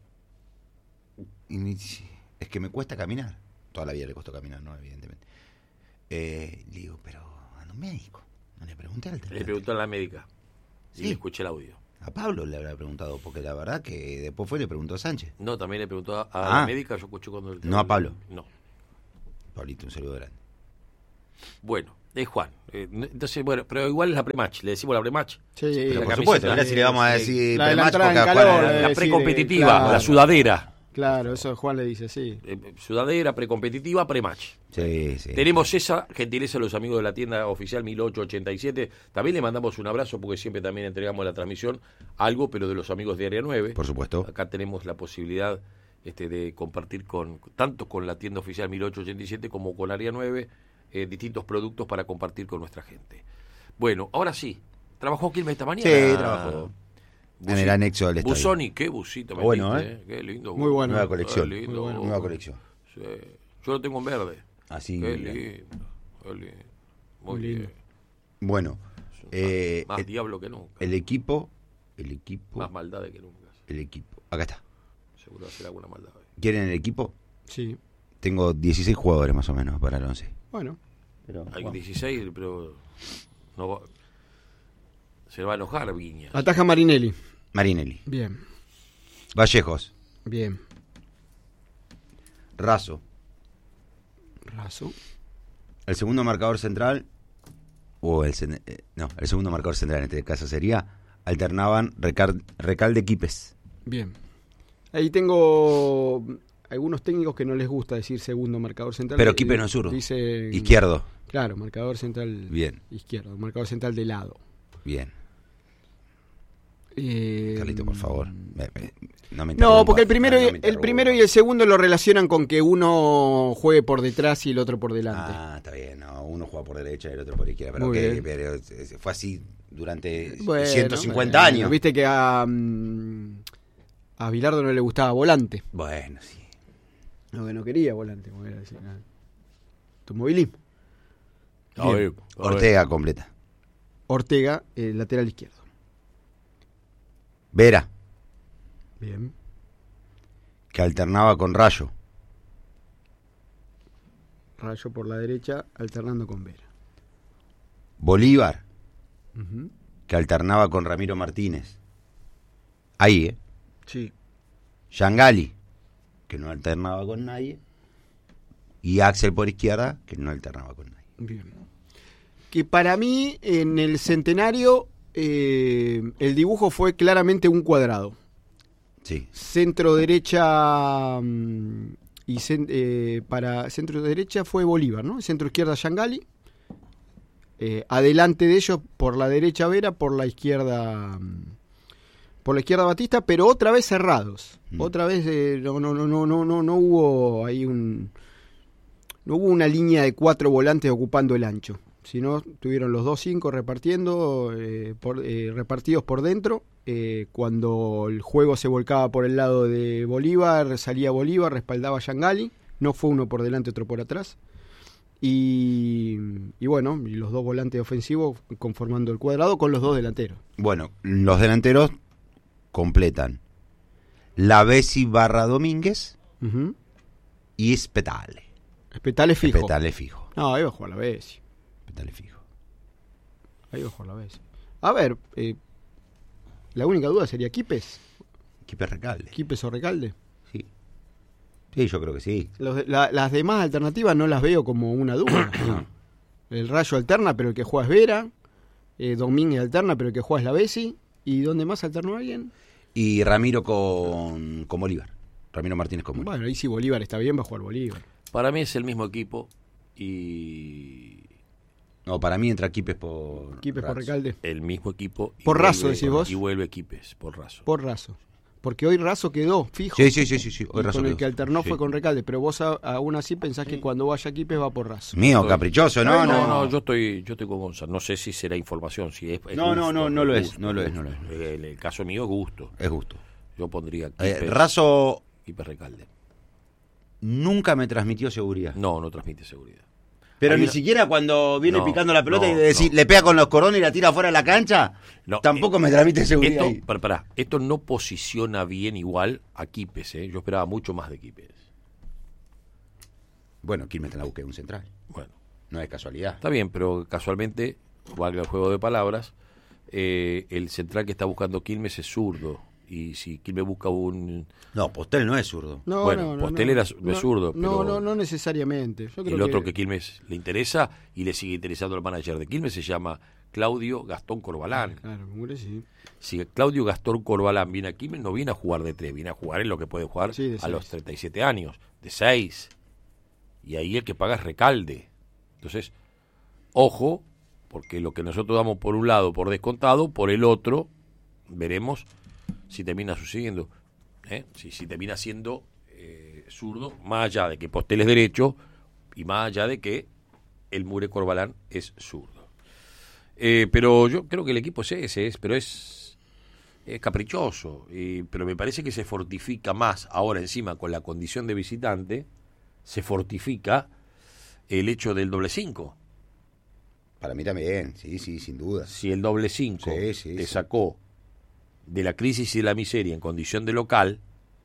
Y me dice, es que me cuesta caminar. Toda la vida le costó caminar, ¿no? Evidentemente. Eh, le digo, pero anda un médico. No le pregunté al Le preguntó a la médica y Sí. le escuché el audio. A Pablo le habrá preguntado, porque la verdad que después fue y le preguntó a Sánchez. No, también le preguntó a, a Ah. la médica, yo escuché cuando... El, No a Pablo. No. Pablito, un saludo grande. Bueno, es Juan. Eh, entonces, bueno, pero igual es la pre-match, le decimos la pre-match. Sí, La Pero por camiseta, supuesto, mirá eh, si le vamos a eh, decir la de la pre-match, entrada en porque a calor, Juan- eh. La decir, precompetitiva, claro. la sudadera. Claro, eso Juan le dice, sí. Eh, sudadera, precompetitiva, pre-match. Sí, sí. Tenemos esa gentileza a los amigos de la tienda oficial mil ochocientos ochenta y siete. También le mandamos un abrazo porque siempre también entregamos la transmisión, algo, pero de los amigos de Área nueve. Por supuesto. Acá tenemos la posibilidad este, de compartir con tanto con la tienda oficial mil ochocientos ochenta y siete como con Área nueve eh, distintos productos para compartir con nuestra gente. Bueno, ahora sí. ¿Trabajó Quilmes esta mañana? Sí, trabajó. En el anexo del estadio. Busoni, qué busito me Bueno, diste, ¿eh? Qué lindo. Muy bueno. Nueva colección. Qué lindo. Muy bueno. Nueva colección. Sí. Yo lo tengo en verde. Así. Qué lindo, qué lindo. Muy, Muy lindo. bien. Bueno, Es un- eh, más el, diablo que nunca. el equipo, el equipo, Más maldad que nunca. el equipo. Acá está. Seguro hacer alguna maldad hoy. ¿Quieren el equipo? Sí. Tengo dieciséis jugadores más o menos para el once. Bueno. Pero, Hay dieciséis, pero no va- se va a enojar Viña. Ataja Marinelli. Marinelli, Bien, Vallejos, bien. Razo. Razo. El segundo marcador central, o el cen- eh, no, el segundo marcador central en este caso sería, alternaban Recal, Recalde Quipes. Bien. Ahí tengo algunos técnicos que no les gusta decir segundo marcador central. Pero Eh, Quipes no es zurdo. Dice Izquierdo. Claro, marcador central Bien. izquierdo, marcador central de lado. Bien. Eh, Carlito, por favor. Me- me- no me No, interrumpa. porque el primero, Ah, no y, me el interrumpa. primero y el segundo lo relacionan con que uno juegue por detrás y el otro por delante. Ah, está bien. No, uno juega por derecha y el otro por izquierda. Pero, Muy ok, bien. pero eh, fue así durante Bueno, ciento cincuenta bueno, años. Viste que a, mm, a Bilardo no le gustaba volante. Bueno, sí. No, que no quería volante, como era decir. ah. Automovilismo. A Bien. ver, a ver. Ortega completa. Ortega, eh, lateral izquierdo. Vera, Bien. que alternaba con Rayo. Rayo por la derecha, alternando con Vera. Bolívar, Ujú. que alternaba con Ramiro Martínez. Ahí, ¿eh? Sí. Yangali, que no alternaba con nadie. Y Axel por izquierda, que no alternaba con nadie. Bien. Que para mí, en el centenario, eh, el dibujo fue claramente un cuadrado. Sí. Centro derecha mm, y cen- eh, para centro derecha fue Bolívar, ¿no? Centro izquierda Yangali. Eh, adelante de ellos por la derecha Vera, por la izquierda mm, por la izquierda Batista, pero otra vez cerrados. Mm. Otra vez eh, no no no no no no no hubo ahí un no hubo una línea de cuatro volantes ocupando el ancho, sino tuvieron los dos cinco repartiendo eh, por, eh, repartidos por dentro. Eh, cuando el juego se volcaba por el lado de Bolívar, salía Bolívar, respaldaba a Yangali, no fue uno por delante, otro por atrás. Y, y bueno, y los dos volantes ofensivos conformando el cuadrado con los dos delanteros. Bueno, los delanteros completan Lavesi barra Domínguez Uh-huh. y Spetale. Espetale fijo. Spetale fijo. No, ahí va a jugar la Bessi. Spetale fijo. Ahí va a jugar la Bessi. A ver, eh, la única duda sería Quipes. Quipes Recalde. Quipes o Recalde. Sí. Sí, yo creo que sí. Los de- la- las demás alternativas no las veo como una duda. El Rayo alterna, pero el que juega es Vera. Eh, Domínguez alterna, pero el que juega es la Bessi. ¿Y dónde más alternó alguien? Y Ramiro con, con Bolívar. Ramiro Martínez con Bolívar. Bueno, ahí si Bolívar está bien, va a jugar Bolívar. Para mí es el mismo equipo y No, para mí entra Quipes por Quipes por Razo. Recalde. el mismo equipo. y Por vuelve- Razo, decís vos. Y vuelve Quipes, por Razo. Por Razo. Porque hoy Razo quedó fijo. Sí, sí, sí, sí, sí. Y Hoy Razo con el quedó. que alternó Sí. fue con Recalde. Pero vos a- aún así pensás que cuando vaya Quipes va por Razo. Mío, caprichoso, no, no, no. no, yo estoy, yo estoy con Gonzalo. No sé si será información, si es, es No, no, gusto, no, no lo es, gusto, no lo es, gusto. no lo es. En el caso mío es gusto. Es justo. Yo pondría Eh, Quipes, Razo Quipes Recalde. nunca me transmitió seguridad. No, no transmite seguridad. Pero Hay ni una- siquiera cuando viene No, picando la pelota no, y decir, no. le pega con los cordones y la tira fuera de la cancha, No, tampoco eh, me transmite seguridad. Esto, ahí. pará, pará, esto no posiciona bien igual a Quipes, ¿eh? Yo esperaba mucho más de Quipes. Bueno, Quilmes en la búsqueda de un central. Bueno, No es casualidad. está bien, pero casualmente, valga el juego de palabras, eh, el central que está buscando Quilmes es zurdo. Y si Quilmes busca un... No, Postel no es zurdo. No, Bueno, no, no, Postel no. era- no es zurdo, No, pero- no, no necesariamente. Yo creo El otro que Quilmes le interesa y le sigue interesando al manager de Quilmes se llama Claudio Gastón Corbalán. Claro, mure, sí. Si Claudio Gastón Corbalán viene a Quilmes, no viene a jugar de tres, viene a jugar en lo que puede jugar Sí, de a seis. los treinta y siete años, de seis. Y ahí el que paga es Recalde. Entonces, ojo, porque lo que nosotros damos por un lado por descontado, por el otro, veremos si termina sucediendo. ¿eh? Si, si termina siendo eh, zurdo, más allá de que Postel es derecho y más allá de que el Mure Corbalán es zurdo. Eh, pero yo creo que el equipo es ese, es, pero es, es caprichoso. Y, pero me parece que se fortifica más ahora encima con la condición de visitante, se fortifica el hecho del doble cinco. Para mí también, sí, sí, sin duda. Si el doble cinco Sí, sí, te sí. sacó de la crisis y de la miseria en condición de local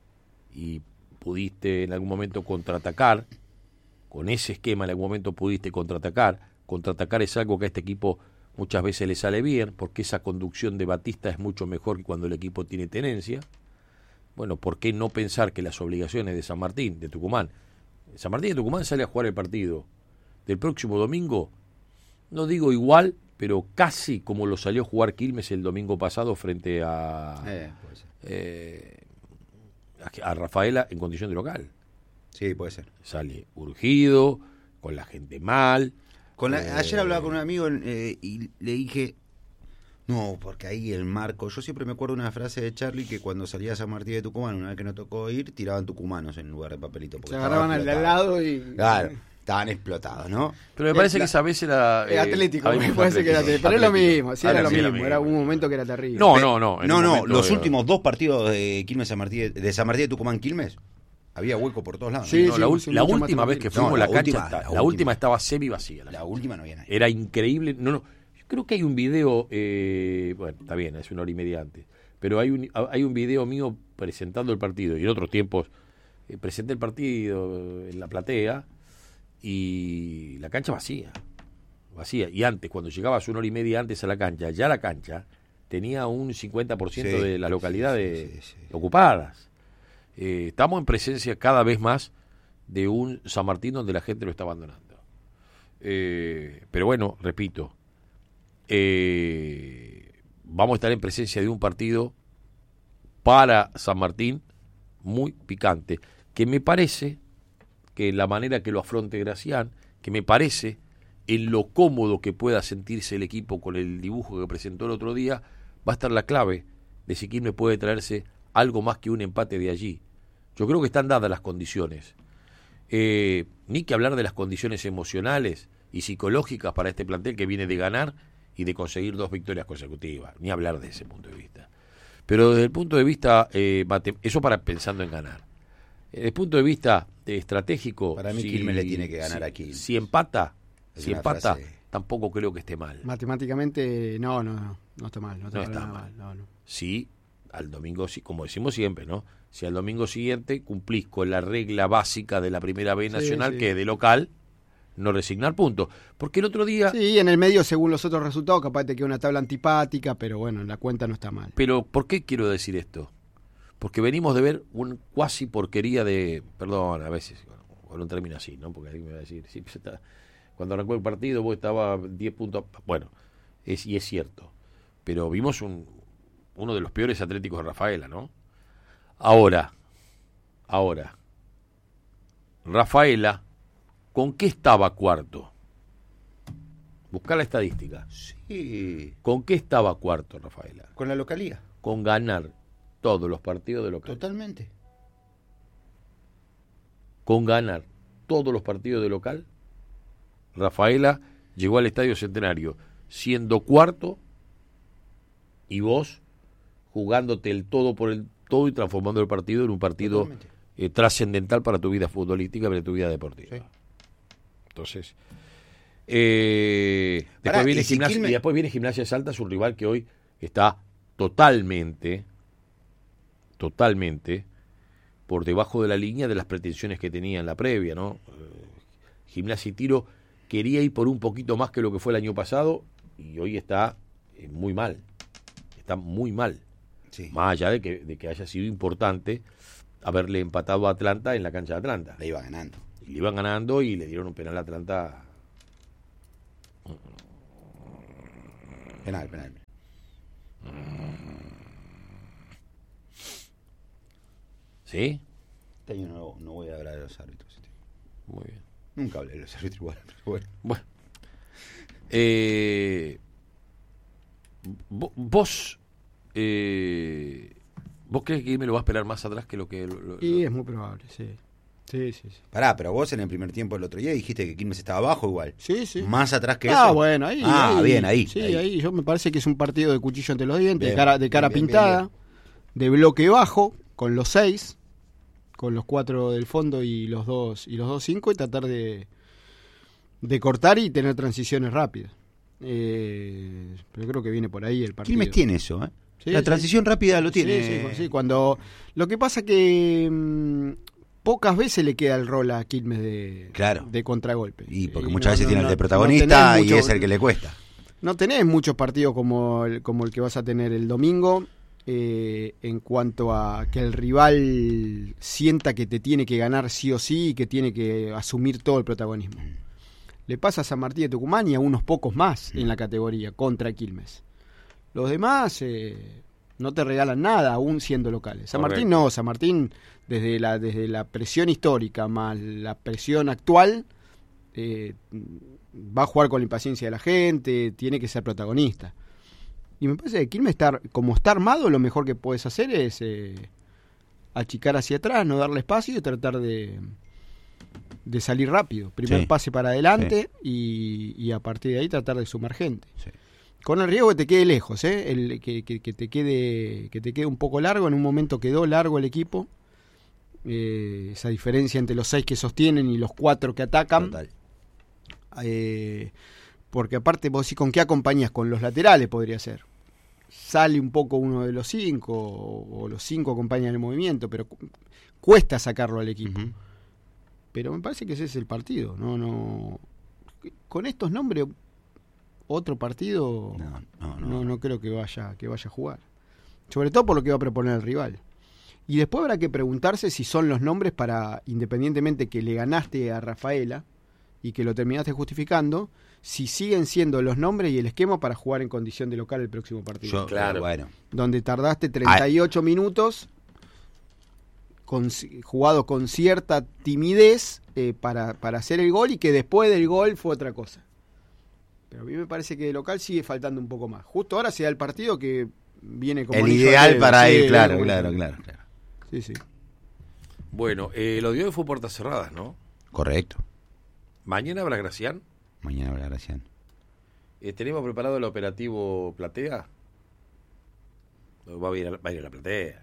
y pudiste en algún momento contraatacar, con ese esquema en algún momento pudiste contraatacar, contraatacar es algo que a este equipo muchas veces le sale bien, porque esa conducción de Batista es mucho mejor que cuando el equipo tiene tenencia. Bueno, ¿por qué no pensar que las obligaciones de San Martín, de Tucumán, San Martín de Tucumán sale a jugar el partido del próximo domingo, no digo igual, pero casi como lo salió a jugar Quilmes el domingo pasado frente a, Eh, puede ser. eh, a, a Rafaela en condición de local. Sí, puede ser. Sale urgido, con la gente mal. Con la- Eh, ayer hablaba con un amigo eh, y le dije, no, porque ahí el marco, yo siempre me acuerdo una frase de Charlie que cuando salía a San Martín de Tucumán, una vez que nos tocó ir, tiraban tucumanos en lugar de papelito. porque Se estaban agarraban al de al explotados. lado y... Claro, estaban explotados, ¿no? Pero me parece la- que esa vez era... Eh, Atlético, a me mí me parece que era Atlético. Atlético. Pero es lo Atlético. mismo, sí, era lo Atlético, mismo. Era un momento que era terrible. No, no, no. en No, un no, momento los era- últimos dos partidos de Quilmes San Martín, de San Martín de Tucumán Quilmes, había hueco por todos lados. Sí, No, la, ul- sí, la mucho más última vez que tranquilo. fuimos No, la, la cancha, última, está- la la, última. última estaba semi vacía. La última no había nadie. Era increíble. No, no. Yo creo que hay un video, eh, bueno, está bien, es una hora y media antes, pero hay un, hay un video mío presentando el partido y en otros tiempos eh, presenté el partido en la platea y la cancha vacía, vacía. Y antes, cuando llegabas una hora y media antes a la cancha, ya la cancha tenía un cincuenta por ciento Sí, de las localidades sí, sí, sí. ocupadas. Eh, estamos en presencia cada vez más de un San Martín donde la gente lo está abandonando. Eh, pero bueno, repito, eh, vamos a estar en presencia de un partido para San Martín muy picante, que me parece que la manera que lo afronte Gracián, que me parece en lo cómodo que pueda sentirse el equipo con el dibujo que presentó el otro día, va a estar la clave de si Quilmes puede traerse algo más que un empate de allí. Yo creo que están dadas las condiciones. Eh, ni que hablar de las condiciones emocionales y psicológicas para este plantel que viene de ganar y de conseguir dos victorias consecutivas, ni hablar de ese punto de vista. Pero desde el punto de vista, eh, eso para pensando en ganar. Desde el punto de vista eh, estratégico, para mí si, Quilmes le tiene que ganar si, a Quilmes. Si empata, es si empata, frase... tampoco creo que esté mal. Matemáticamente, no, no, no, no está mal. No está, no está nada mal. mal. No, no. Sí, al domingo, como decimos siempre, ¿no? Si al domingo siguiente cumplís con la regla básica de la Primera B Nacional, sí, sí. que es de local, no resignar puntos. Porque el otro día... Sí, en el medio, según los otros resultados, capaz te queda una tabla antipática, pero bueno, en la cuenta no está mal. Pero, ¿por qué quiero decir esto? Porque venimos de ver un cuasi porquería de... Perdón, a veces, con un término así, ¿no? Porque alguien me va a decir, sí, pues está, cuando arrancó el partido vos estaba diez puntos... Bueno, es, y es cierto. Pero vimos un, uno de los peores Atléticos de Rafaela, ¿no? Ahora, ahora, Rafaela, ¿con qué estaba cuarto? Buscar la estadística. Sí. ¿Con qué estaba cuarto, Rafaela? Con la localía. Con ganar todos los partidos de local. Totalmente. Con ganar todos los partidos de local, Rafaela llegó al Estadio Centenario siendo cuarto y vos jugándote el todo por el todo y transformando el partido en un partido eh, trascendental para tu vida futbolística y para tu vida deportiva. Sí. Entonces, eh, después, Pará, viene y, gimnasia, si me... y después viene Gimnasia de Salta, su rival que hoy está totalmente, totalmente por debajo de la línea de las pretensiones que tenía en la previa, ¿no? Eh, Gimnasia y Tiro quería ir por un poquito más que lo que fue el año pasado y hoy está eh, muy mal, está muy mal. Sí. Más allá de que, de que haya sido importante haberle empatado a Atlanta en la cancha de Atlanta. Le iba ganando. Y le iban ganando y le dieron un penal a Atlanta. Penal, penal. ¿Sí? Este año no, no voy a hablar de los árbitros. Muy bien. Nunca hablé de los árbitros igual, pero bueno. Bueno. Eh, vos... Eh, ¿Vos crees que me lo va a esperar más atrás que lo que... Lo, lo, sí, es muy probable, sí. Sí, sí, sí. Pará, pero vos en el primer tiempo del otro día dijiste que Quilmes estaba abajo igual. Sí, sí. Más atrás que ah, eso. Ah, bueno, ahí. Ah, ahí, bien, ahí. Sí, ahí. ahí. Yo me parece que es un partido de cuchillo entre los dientes, bien, de cara, de cara bien, pintada, bien, bien. De bloque bajo, con los seis, con los cuatro del fondo y los dos y los dos cinco, y tratar de, de cortar y tener transiciones rápidas. Eh, pero creo que viene por ahí el partido. Quilmes tiene eso, ¿eh? Sí, la sí. transición rápida lo tiene. Sí, sí, sí, cuando lo que pasa que mmm, pocas veces le queda el rol a Quilmes de, claro. de contragolpe. Y porque y muchas no, veces no, tiene no, el de protagonista no y mucho, es el que le cuesta. No tenés muchos partidos como el, como el que vas a tener el domingo eh, en cuanto a que el rival sienta que te tiene que ganar sí o sí y que tiene que asumir todo el protagonismo. Mm. Le pasa a San Martín de Tucumán y a unos pocos más mm. en la categoría contra Quilmes. Los demás eh, no te regalan nada, aún siendo locales. San Correcto. Martín no, San Martín desde la desde la presión histórica más la presión actual eh, va a jugar con la impaciencia de la gente, tiene que ser protagonista. Y me parece que Quilmes está, como está armado, lo mejor que puedes hacer es eh, achicar hacia atrás, no darle espacio y tratar de, de salir rápido. Primer sí. pase para adelante sí. y, y a partir de ahí tratar de sumar gente. Sí. Con el riesgo que te quede lejos, ¿eh? el, que, que, que, te quede, que te quede un poco largo. En un momento quedó largo el equipo. Eh, esa diferencia entre los seis que sostienen y los cuatro que atacan. Total. Eh, porque aparte vos sí con qué acompañas, con los laterales podría ser. Sale un poco uno de los cinco, o, o los cinco acompañan el movimiento, pero cu- cuesta sacarlo al equipo. Uh-huh. Pero me parece que ese es el partido. No, no. Con estos nombres... otro partido, No, no, no. no, no creo que vaya, que vaya a jugar. Sobre todo por lo que va a proponer el rival. Y después habrá que preguntarse si son los nombres para, independientemente que le ganaste a Rafaela y que lo terminaste justificando, si siguen siendo los nombres y el esquema para jugar en condición de local el próximo partido. Yo, Claro. Bueno. Donde tardaste treinta y ocho minutos, con, jugado con cierta timidez eh, para, para hacer el gol, y que después del gol fue otra cosa. Pero a mí me parece que de local sigue faltando un poco más. Justo ahora se da el partido que viene como El anillo al ideal dedo. para Sí, ir, claro, bueno. claro, claro, claro. Sí, sí. Bueno, eh, lo de hoy fue puertas cerradas, ¿no? Correcto. Mañana habrá Gracián. Mañana habrá Gracián. Eh, ¿Tenemos preparado el operativo Platea? Va a ir a, va a, ir a la Platea.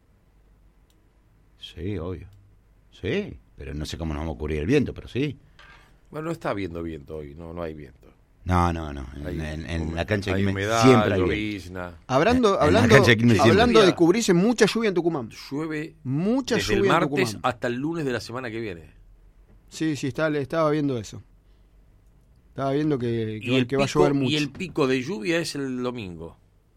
Sí, obvio. Sí, pero no sé cómo nos va a ocurrir el viento, pero sí. Bueno, no está habiendo viento hoy, no, no hay viento. No, no, no. En, Hay, en- en la cancha de hay Quilmes humedad, siempre hay viento. llovizna. Hablando, En la hablando, cancha de Quilmes siempre. hablando de Día- cubrirse, mucha lluvia en Tucumán. Llueve Mucha desde el lluvia en martes Tucumán. hasta el lunes de la semana que viene. Sí, sí, está, estaba viendo eso. Estaba viendo que, que, Y el, que va a pico, llover mucho. y el pico de lluvia es el domingo.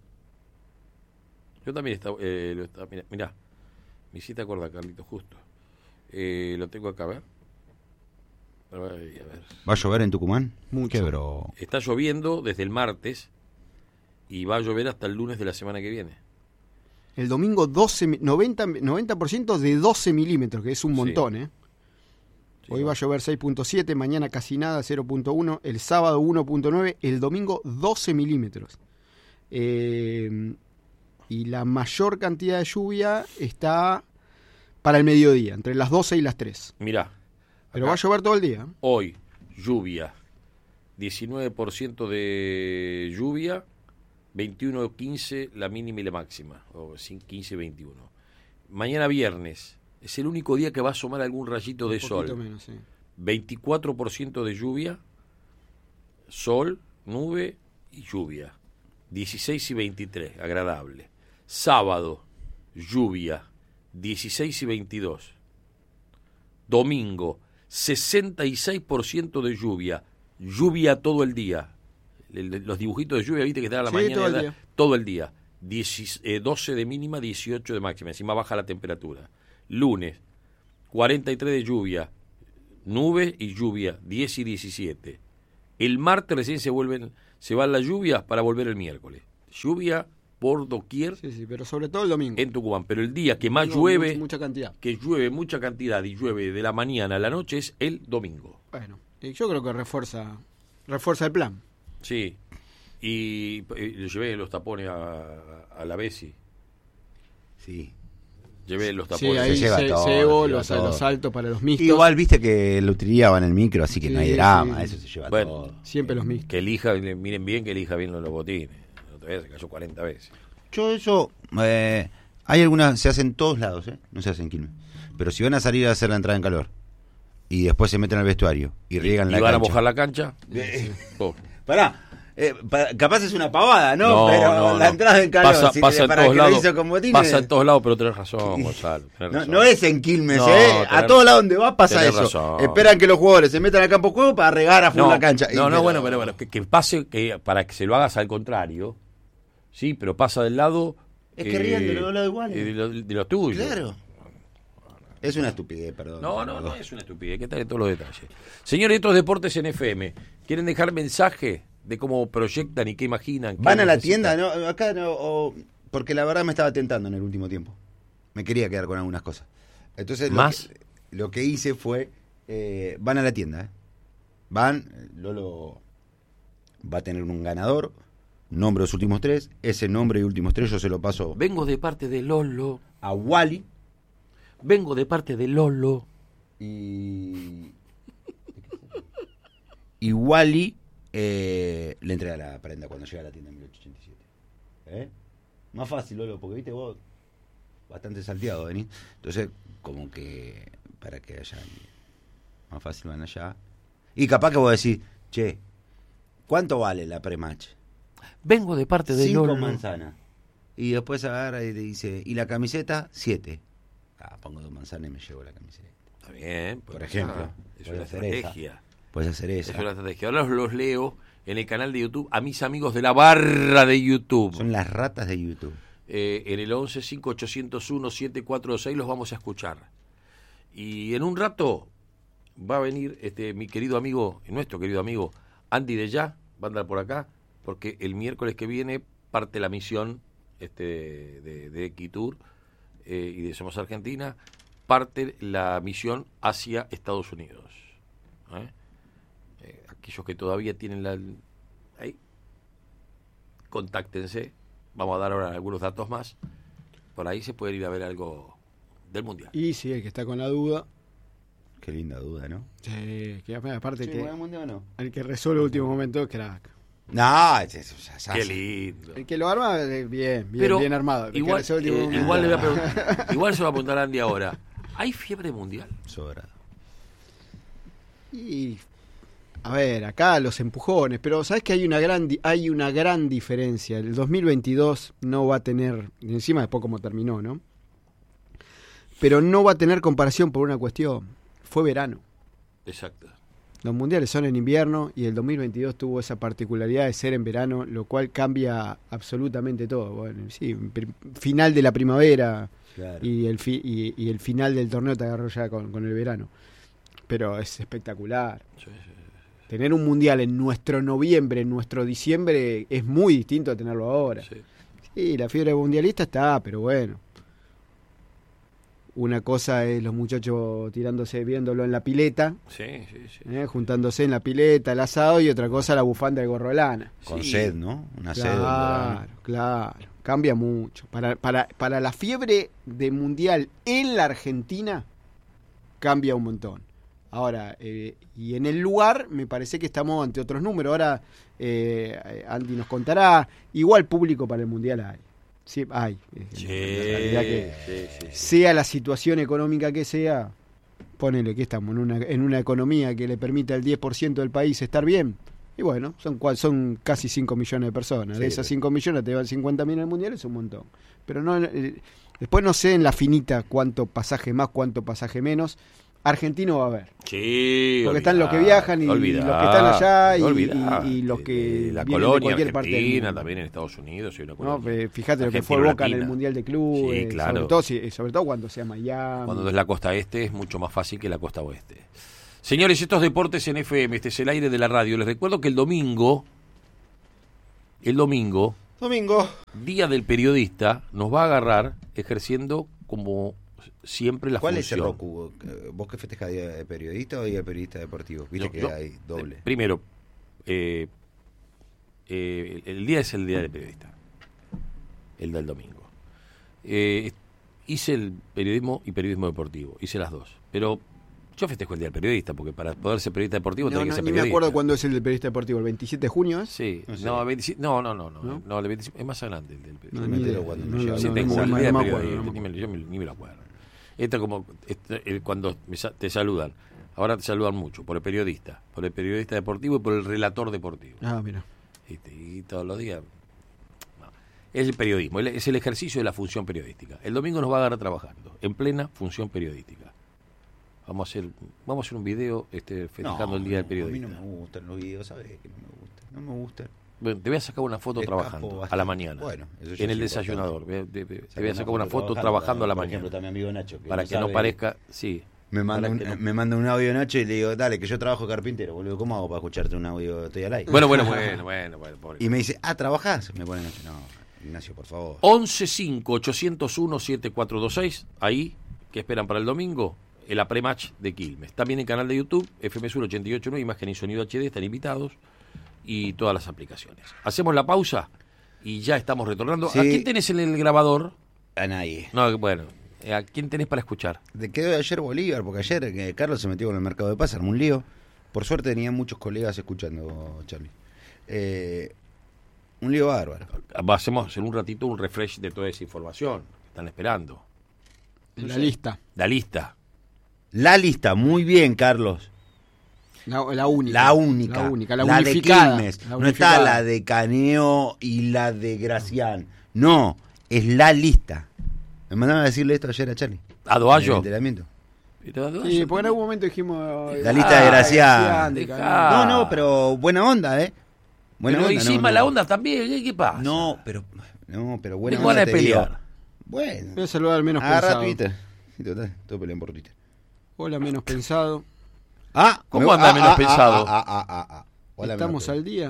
Yo también estaba... Eh, lo estaba mirá, mirá, me hiciste acordar, Carlito, justo. Eh, lo tengo acá, a ver. A ver, a ver. ¿Va a llover en Tucumán? Mucho. Qué bro. Está lloviendo desde el martes y va a llover hasta el lunes de la semana que viene. El domingo doce, mi- noventa, noventa por ciento de doce milímetros, que es un Sí. montón, ¿eh? Sí, Hoy va. va a llover seis punto siete, mañana casi nada, cero punto uno, el sábado uno punto nueve, el domingo doce milímetros. Eh, y la mayor cantidad de lluvia está para el mediodía, entre las doce y las tres. Mirá, Pero acá, va a llover todo el día. hoy, lluvia, diecinueve por ciento de lluvia, veintiuno quince la mínima y la máxima, o quince veintiuno. Mañana viernes, es el único día que va a asomar algún rayito de Un poquito sol. menos, sí. veinticuatro por ciento de lluvia, sol, nube y lluvia. dieciséis y veintitrés, agradable. Sábado, lluvia, dieciséis y veintidós. Domingo, sesenta y seis por ciento de lluvia, lluvia todo el día. El- el- los dibujitos de lluvia, viste que están a la Sí, mañana, todo el y a la- día. todo el día. Diecis- eh, doce de mínima, dieciocho de máxima, encima baja la temperatura. Lunes, cuarenta y tres de lluvia, nube y lluvia, diez y diecisiete. El martes recién se vuelven, se van las lluvias para volver el miércoles. Lluvia por doquier Sí, sí, pero sobre todo el domingo. en Tucumán, pero el día que más Domingo, llueve, mucha, mucha cantidad. que llueve mucha cantidad y llueve de la mañana a la noche es el domingo. Bueno, y yo creo que refuerza, refuerza el plan. Sí. Y eh, le llevé los tapones a, a la Bessi. Sí. Llevé los Sí, tapones. ahí se lleva se, todo, se llevó se lleva los, todo. los saltos para los mixtos. Igual viste que lo utilizaban en el micro, así que no hay Sí, drama, sí. eso se lleva Bueno. todo. Siempre los mixtos. Que elija, miren bien que elija bien los botines. La otra vez se cayó cuarenta veces. Yo eso, eh, hay algunas, se hacen en todos lados, ¿eh? No se hacen en Quilmes. Pero si van a salir a hacer la entrada en calor y después se meten al vestuario y riegan ¿Y la van a cancha. mojar la cancha? Eh, Oh. Pará, eh, pa- capaz es una pavada, ¿no? No, Pero no, la no. entrada en calor, Pasa, si- pasa en para todos que lo lados. hizo con botines. Pasa en todos lados, pero tenés razón, Gonzalo. tenés No, razón. no es en Quilmes, No, ¿eh? A tenés- todos lados donde va pasa tenés eso. razón. Esperan que los jugadores se metan al campo de juego para regar a full No, la cancha. Y no, no, pero- bueno, pero bueno, que, que pase, que para que se lo hagas al contrario, sí, pero pasa del lado... Es que rían de los dos lados iguales. eh, De lo, de lo tuyo. Claro. Es una estupidez, perdón. No, no, no es una estupidez, hay que estar en todos los detalles. Señores, estos deportes en F M, ¿quieren dejar mensaje de cómo proyectan y qué imaginan? qué ¿Van a la necesitan? tienda? No, acá no, o- porque la verdad me estaba tentando en el último tiempo. Me quería quedar con algunas cosas. Entonces, lo ¿Más? que, lo que hice fue, eh, van a la tienda, ¿eh? Van, eh, Lolo va a tener un ganador, nombre de los últimos tres, ese nombre y últimos tres yo se lo paso Vengo de parte de Lolo, a Wally vengo de parte de Lolo. y... y Wally eh, le entrega la prenda cuando llega a la tienda en mil ochocientos ochenta y siete. ¿Eh? Más fácil, Lolo, porque viste vos, bastante salteado venís. Entonces, como que para que haya más fácil van allá. Y capaz que vos decís, che, ¿cuánto vale la pre-match? Vengo de parte de Cinco Lolo. manzanas. Y después agarra y te dice, ¿y la camiseta? Siete. Ah, pongo dos manzanas y me llevo la camiseta. Está bien, Por pues, ejemplo, ah, es puede una hacer esa. estrategia. Puedes hacer Es esa. una estrategia. Ahora los, los leo en el canal de YouTube, a mis amigos de la barra de YouTube. Son las ratas de YouTube. Eh, en el once cinco ocho cero uno siete cuatro dos seis los vamos a escuchar. Y en un rato va a venir este mi querido amigo, nuestro querido amigo Andy de Ya, va a andar por acá, porque el miércoles que viene parte la misión este de, de Equitur eh, y de Somos Argentina, parte la misión hacia Estados Unidos. ¿Eh? Eh, aquellos que todavía tienen la... ahí, contáctense. Vamos a dar ahora algunos datos más. Por ahí se puede ir a ver algo del Mundial. Y sí, el que está con la duda. Qué linda duda, ¿no? Sí, que aparte Sí, que ¿juega el Mundial o no? el que resuelve el último momento es crack. No, es, es, es, es, Qué lindo. El que lo arma, eh, bien, bien, Pero bien armado. El que igual, resuelve el último eh, momento. igual, le voy a preguntar, igual se va a preguntar a Andy ahora. ¿Hay fiebre mundial? Sobrado. Y a ver, acá los empujones, pero sabes que hay una gran di- hay una gran diferencia. El dos mil veintidós no va a tener, encima después como terminó, ¿no? Pero no va a tener comparación por una cuestión. Fue verano. Exacto. Los mundiales son en invierno y el dos mil veintidós tuvo esa particularidad de ser en verano, lo cual cambia absolutamente todo. Bueno, sí, pr- final de la primavera Claro. y el fi- y, y el final del torneo te agarró ya con, con el verano. Pero es espectacular. Sí, sí. Tener un mundial en nuestro noviembre, en nuestro diciembre, es muy distinto a tenerlo ahora. Sí. Sí, la fiebre mundialista está, pero bueno. Una cosa es los muchachos tirándose, viéndolo en la pileta, Sí, sí, sí. ¿eh? juntándose en la pileta, el asado, y otra cosa la bufanda de gorro de lana. Con Sí. sed, ¿no? Una sed. Claro, claro. Cambia mucho. Para, para, para la fiebre de mundial en la Argentina, cambia un montón. Ahora, eh, y en el lugar, me parece que estamos ante otros números. Ahora, eh, Andy nos contará. Igual público para el mundial hay. Sí, hay. Eh, Sí, la realidad que, sí, sí, sí. sea la situación económica que sea, ponele que estamos en una, en una economía que le permite al diez por ciento del país estar bien. Y bueno, son cua- son casi cinco millones de personas. Sí, de esas sí. cinco millones te van cincuenta mil en el mundial, es un montón. Pero no eh, después no sé en la finita cuánto pasaje más, cuánto pasaje menos. Argentino va a haber. Sí, Porque están los que viajan y olvidá, los que están allá y- olvidá. y- y los que De la vienen de colonia cualquier parte del argentina, mundo. también en Estados Unidos. Hay una ¿No? colonia. Eh, Fíjate lo que fue Argentina Boca en el latina. Mundial de Clubes. Sí, claro. Sobre todo, si- sobre todo cuando sea Miami. Cuando es la costa este es mucho más fácil que la costa oeste. Señores, estos deportes en F M, este es el aire de la radio. Les recuerdo que el domingo, el domingo, Domingo. Día del Periodista, nos va a agarrar ejerciendo como siempre la ¿Cuál función. es el Roku? Eh, ¿Vos que festejas día de periodista o día de periodista deportivo? Viste No, que no, hay doble. eh, Primero, eh, eh, el día es el Día del Periodista, el del domingo. Eh, hice el periodismo y periodismo deportivo, hice las dos. Pero yo festejo el Día del Periodista, porque para poder ser periodista deportivo No, tenés no, que ser ni me periodista. acuerdo cuándo es el del periodista deportivo. ¿El veintisiete de junio es? Sí, No sé. no, veintisiete no, no, no, no, ¿No? no, el veintisiete es más adelante el del No, periodista. me ni entero idea. cuando me No, llega. no, Sí, no, tengo no, el no día me del acuerdo, periodista, no me ni me- acuerdo. yo me- ni me lo acuerdo. Esto como esto, eh, cuando me sa- te saludan, ahora te saludan mucho por el periodista, por el periodista deportivo y por el relator deportivo. Ah, mira. ¿Viste? Y todos los días. No. Es el periodismo, el- es el ejercicio de la función periodística. El domingo nos va a agarrar trabajando, en plena función periodística. Vamos a hacer, vamos a hacer un video este, festejando No, el Día del no, Periodista. A mí no me gustan los videos, ¿sabes? Que no me gustan. No me gustan. Bueno, te voy a sacar una foto Escapo trabajando a bastante. la mañana. Bueno, eso ya en el es desayunador. importante. Te, te- te voy a sacar una foto trabajando a la por mañana. ejemplo, está mi amigo Nacho. Para que no sabe- parezca. Sí. Me manda, para un, que no- me manda un audio Nacho y le digo, dale, que yo trabajo carpintero, boludo. ¿Cómo hago para escucharte un audio? Estoy al aire. Bueno, bueno, bueno, bueno, bueno, pobre. Y me dice, ah, ¿trabajás? Me pone Nacho. No, Ignacio, por favor. once cinco ochocientos uno siete cuatro dos seis. Ahí, que esperan para el domingo, el pre-match de Quilmes. También en canal de YouTube, F M Sur ochenta y ocho punto nueve, imagen y sonido H D, están invitados. Y todas las aplicaciones. Hacemos la pausa y ya estamos retornando. Sí. ¿A quién tenés en el grabador? A nadie. No, bueno, ¿a quién tenés para escuchar? De quedó de ayer Bolívar, porque ayer eh, Carlos se metió con el mercado de paz, armó un lío. Por suerte tenía muchos colegas escuchando, Charlie. Eh, un lío bárbaro. Hacemos en un ratito un refresh de toda esa información que están esperando. La lista. La lista. La lista, muy bien, Carlos. La, la única. La única. La única. La, La de unificada. Quilmes. La No unificada. está la de Caneo y la de Gracián. No, es la lista. Me mandaron a decirle esto ayer a Charlie. ¿A En el Doallo? entrenamiento. Pero a Doallo- Sí, porque en algún momento dijimos. La lista de Gracián. de Dejá. Caneo. No, no, pero buena onda, ¿eh? Buena pero onda, y sí, no, mala no. onda también, ¿qué, qué pasa? No, pero, no, pero buena Tengo onda ganas de te digo. pelear. Bueno. Voy a saludar al menos Agarra pensado. Twitter. Sí, total, todos pelean por Twitter. Hola, menos pensado. Ah, ¿Cómo me- anda ah, menos ah, pensado? Ah, ah, ah, ah, ah. Hola, ¿Estamos menos al día?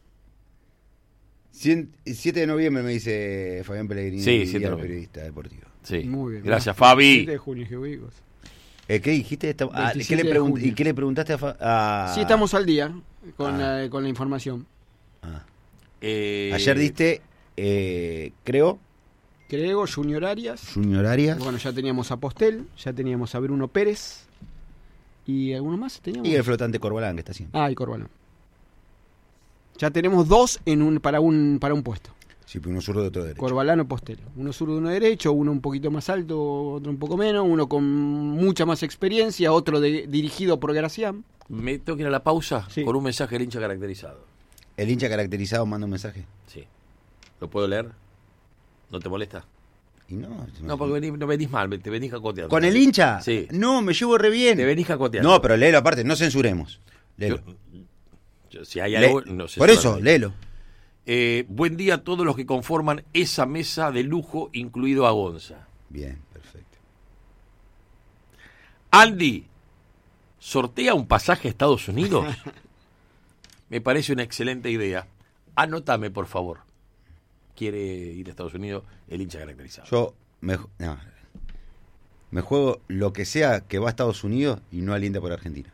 Cien- siete de noviembre me dice Fabián Pellegrini, Sí, siete de día noviembre. periodista deportivo. Sí. Muy bien. Gracias, siete Fabi. de junio, qué huevos. Eh, ¿Qué dijiste? Esta- ah, ¿qué veintisiete le de pregun- junio. ¿Y qué le preguntaste a, Fa- a... Sí, estamos al día con, Ah. la, con la información. Ah. Eh, Ayer diste, eh, creo, Creo, Junior Arias. Junior Arias. Bueno, ya teníamos a Postel, ya teníamos a Bruno Pérez. ¿Y alguno más teníamos? Y el flotante Corbalán que está haciendo. Ah, y Corbalán. Ya tenemos dos en un para un para un puesto. Sí, pero uno zurdo de otro derecho. Corbalán o Postel. Uno zurdo, uno derecho, uno un poquito más alto, otro un poco menos, uno con mucha más experiencia, otro de- dirigido por Gracián. Me tengo que ir a la pausa Sí. con un mensaje del hincha caracterizado. El hincha caracterizado manda un mensaje. Sí. ¿Lo puedo leer? ¿No te molesta? Y no, No, porque venís, no venís mal, te venís cacoteando. ¿Con el hincha? Sí. No, me llevo re bien. Te venís cacoteando. No, pero léelo aparte, no censuremos. Léelo. Yo- yo- si hay Le- algo, no sé. Por eso, léelo. Eh, buen día a todos los que conforman esa mesa de lujo, incluido a Gonza. Bien, perfecto. Andy, ¿sortea un pasaje a Estados Unidos? Me parece una excelente idea. Anótame, por favor. Quiere ir a Estados Unidos el hincha caracterizado. Yo me, ju- no, me juego lo que sea que va a Estados Unidos y no alienta por Argentina.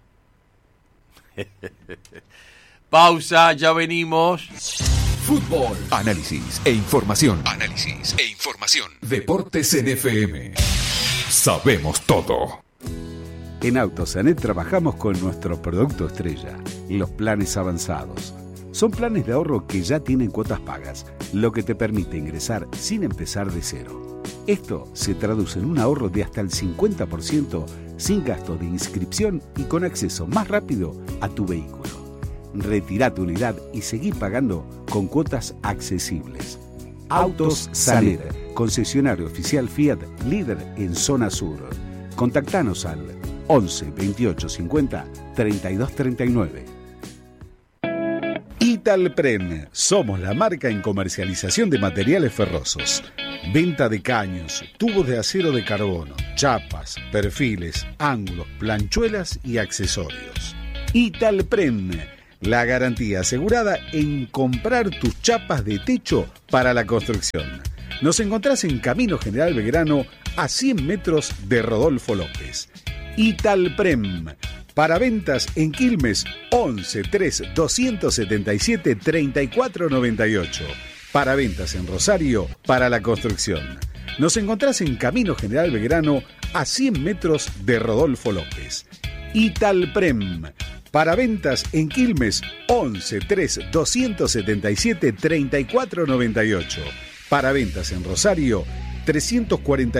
Pausa, ya venimos. Fútbol, análisis e información. Análisis e información. Deportes en F M. Sabemos todo. En Autosanet trabajamos con nuestro producto estrella, los planes avanzados. Son planes de ahorro que ya tienen cuotas pagas, lo que te permite ingresar sin empezar de cero. Esto se traduce en un ahorro de hasta el cincuenta por ciento sin gasto de inscripción y con acceso más rápido a tu vehículo. Retirá tu unidad y seguí pagando con cuotas accesibles. Autos Sanet, concesionario oficial Fiat, líder en zona sur. Contactanos al once veintiocho cincuenta treinta y dos treinta y nueve. Italpren, somos la marca en comercialización de materiales ferrosos. Venta de caños, tubos de acero de carbono, chapas, perfiles, ángulos, planchuelas y accesorios. Italpren, la garantía asegurada en comprar tus chapas de techo para la construcción. Nos encontrás en Camino General Belgrano, a cien metros de Rodolfo López. Italprem. Para ventas en Quilmes, once tres doscientos setenta y siete treinta y cuatro noventa y ocho. Para ventas en Rosario, para la construcción. Nos encontrás en Camino General Belgrano, a cien metros de Rodolfo López. Italprem. Para ventas en Quilmes, once tres doscientos setenta y siete treinta y cuatro noventa y ocho. Para ventas en Rosario, trescientos cuarenta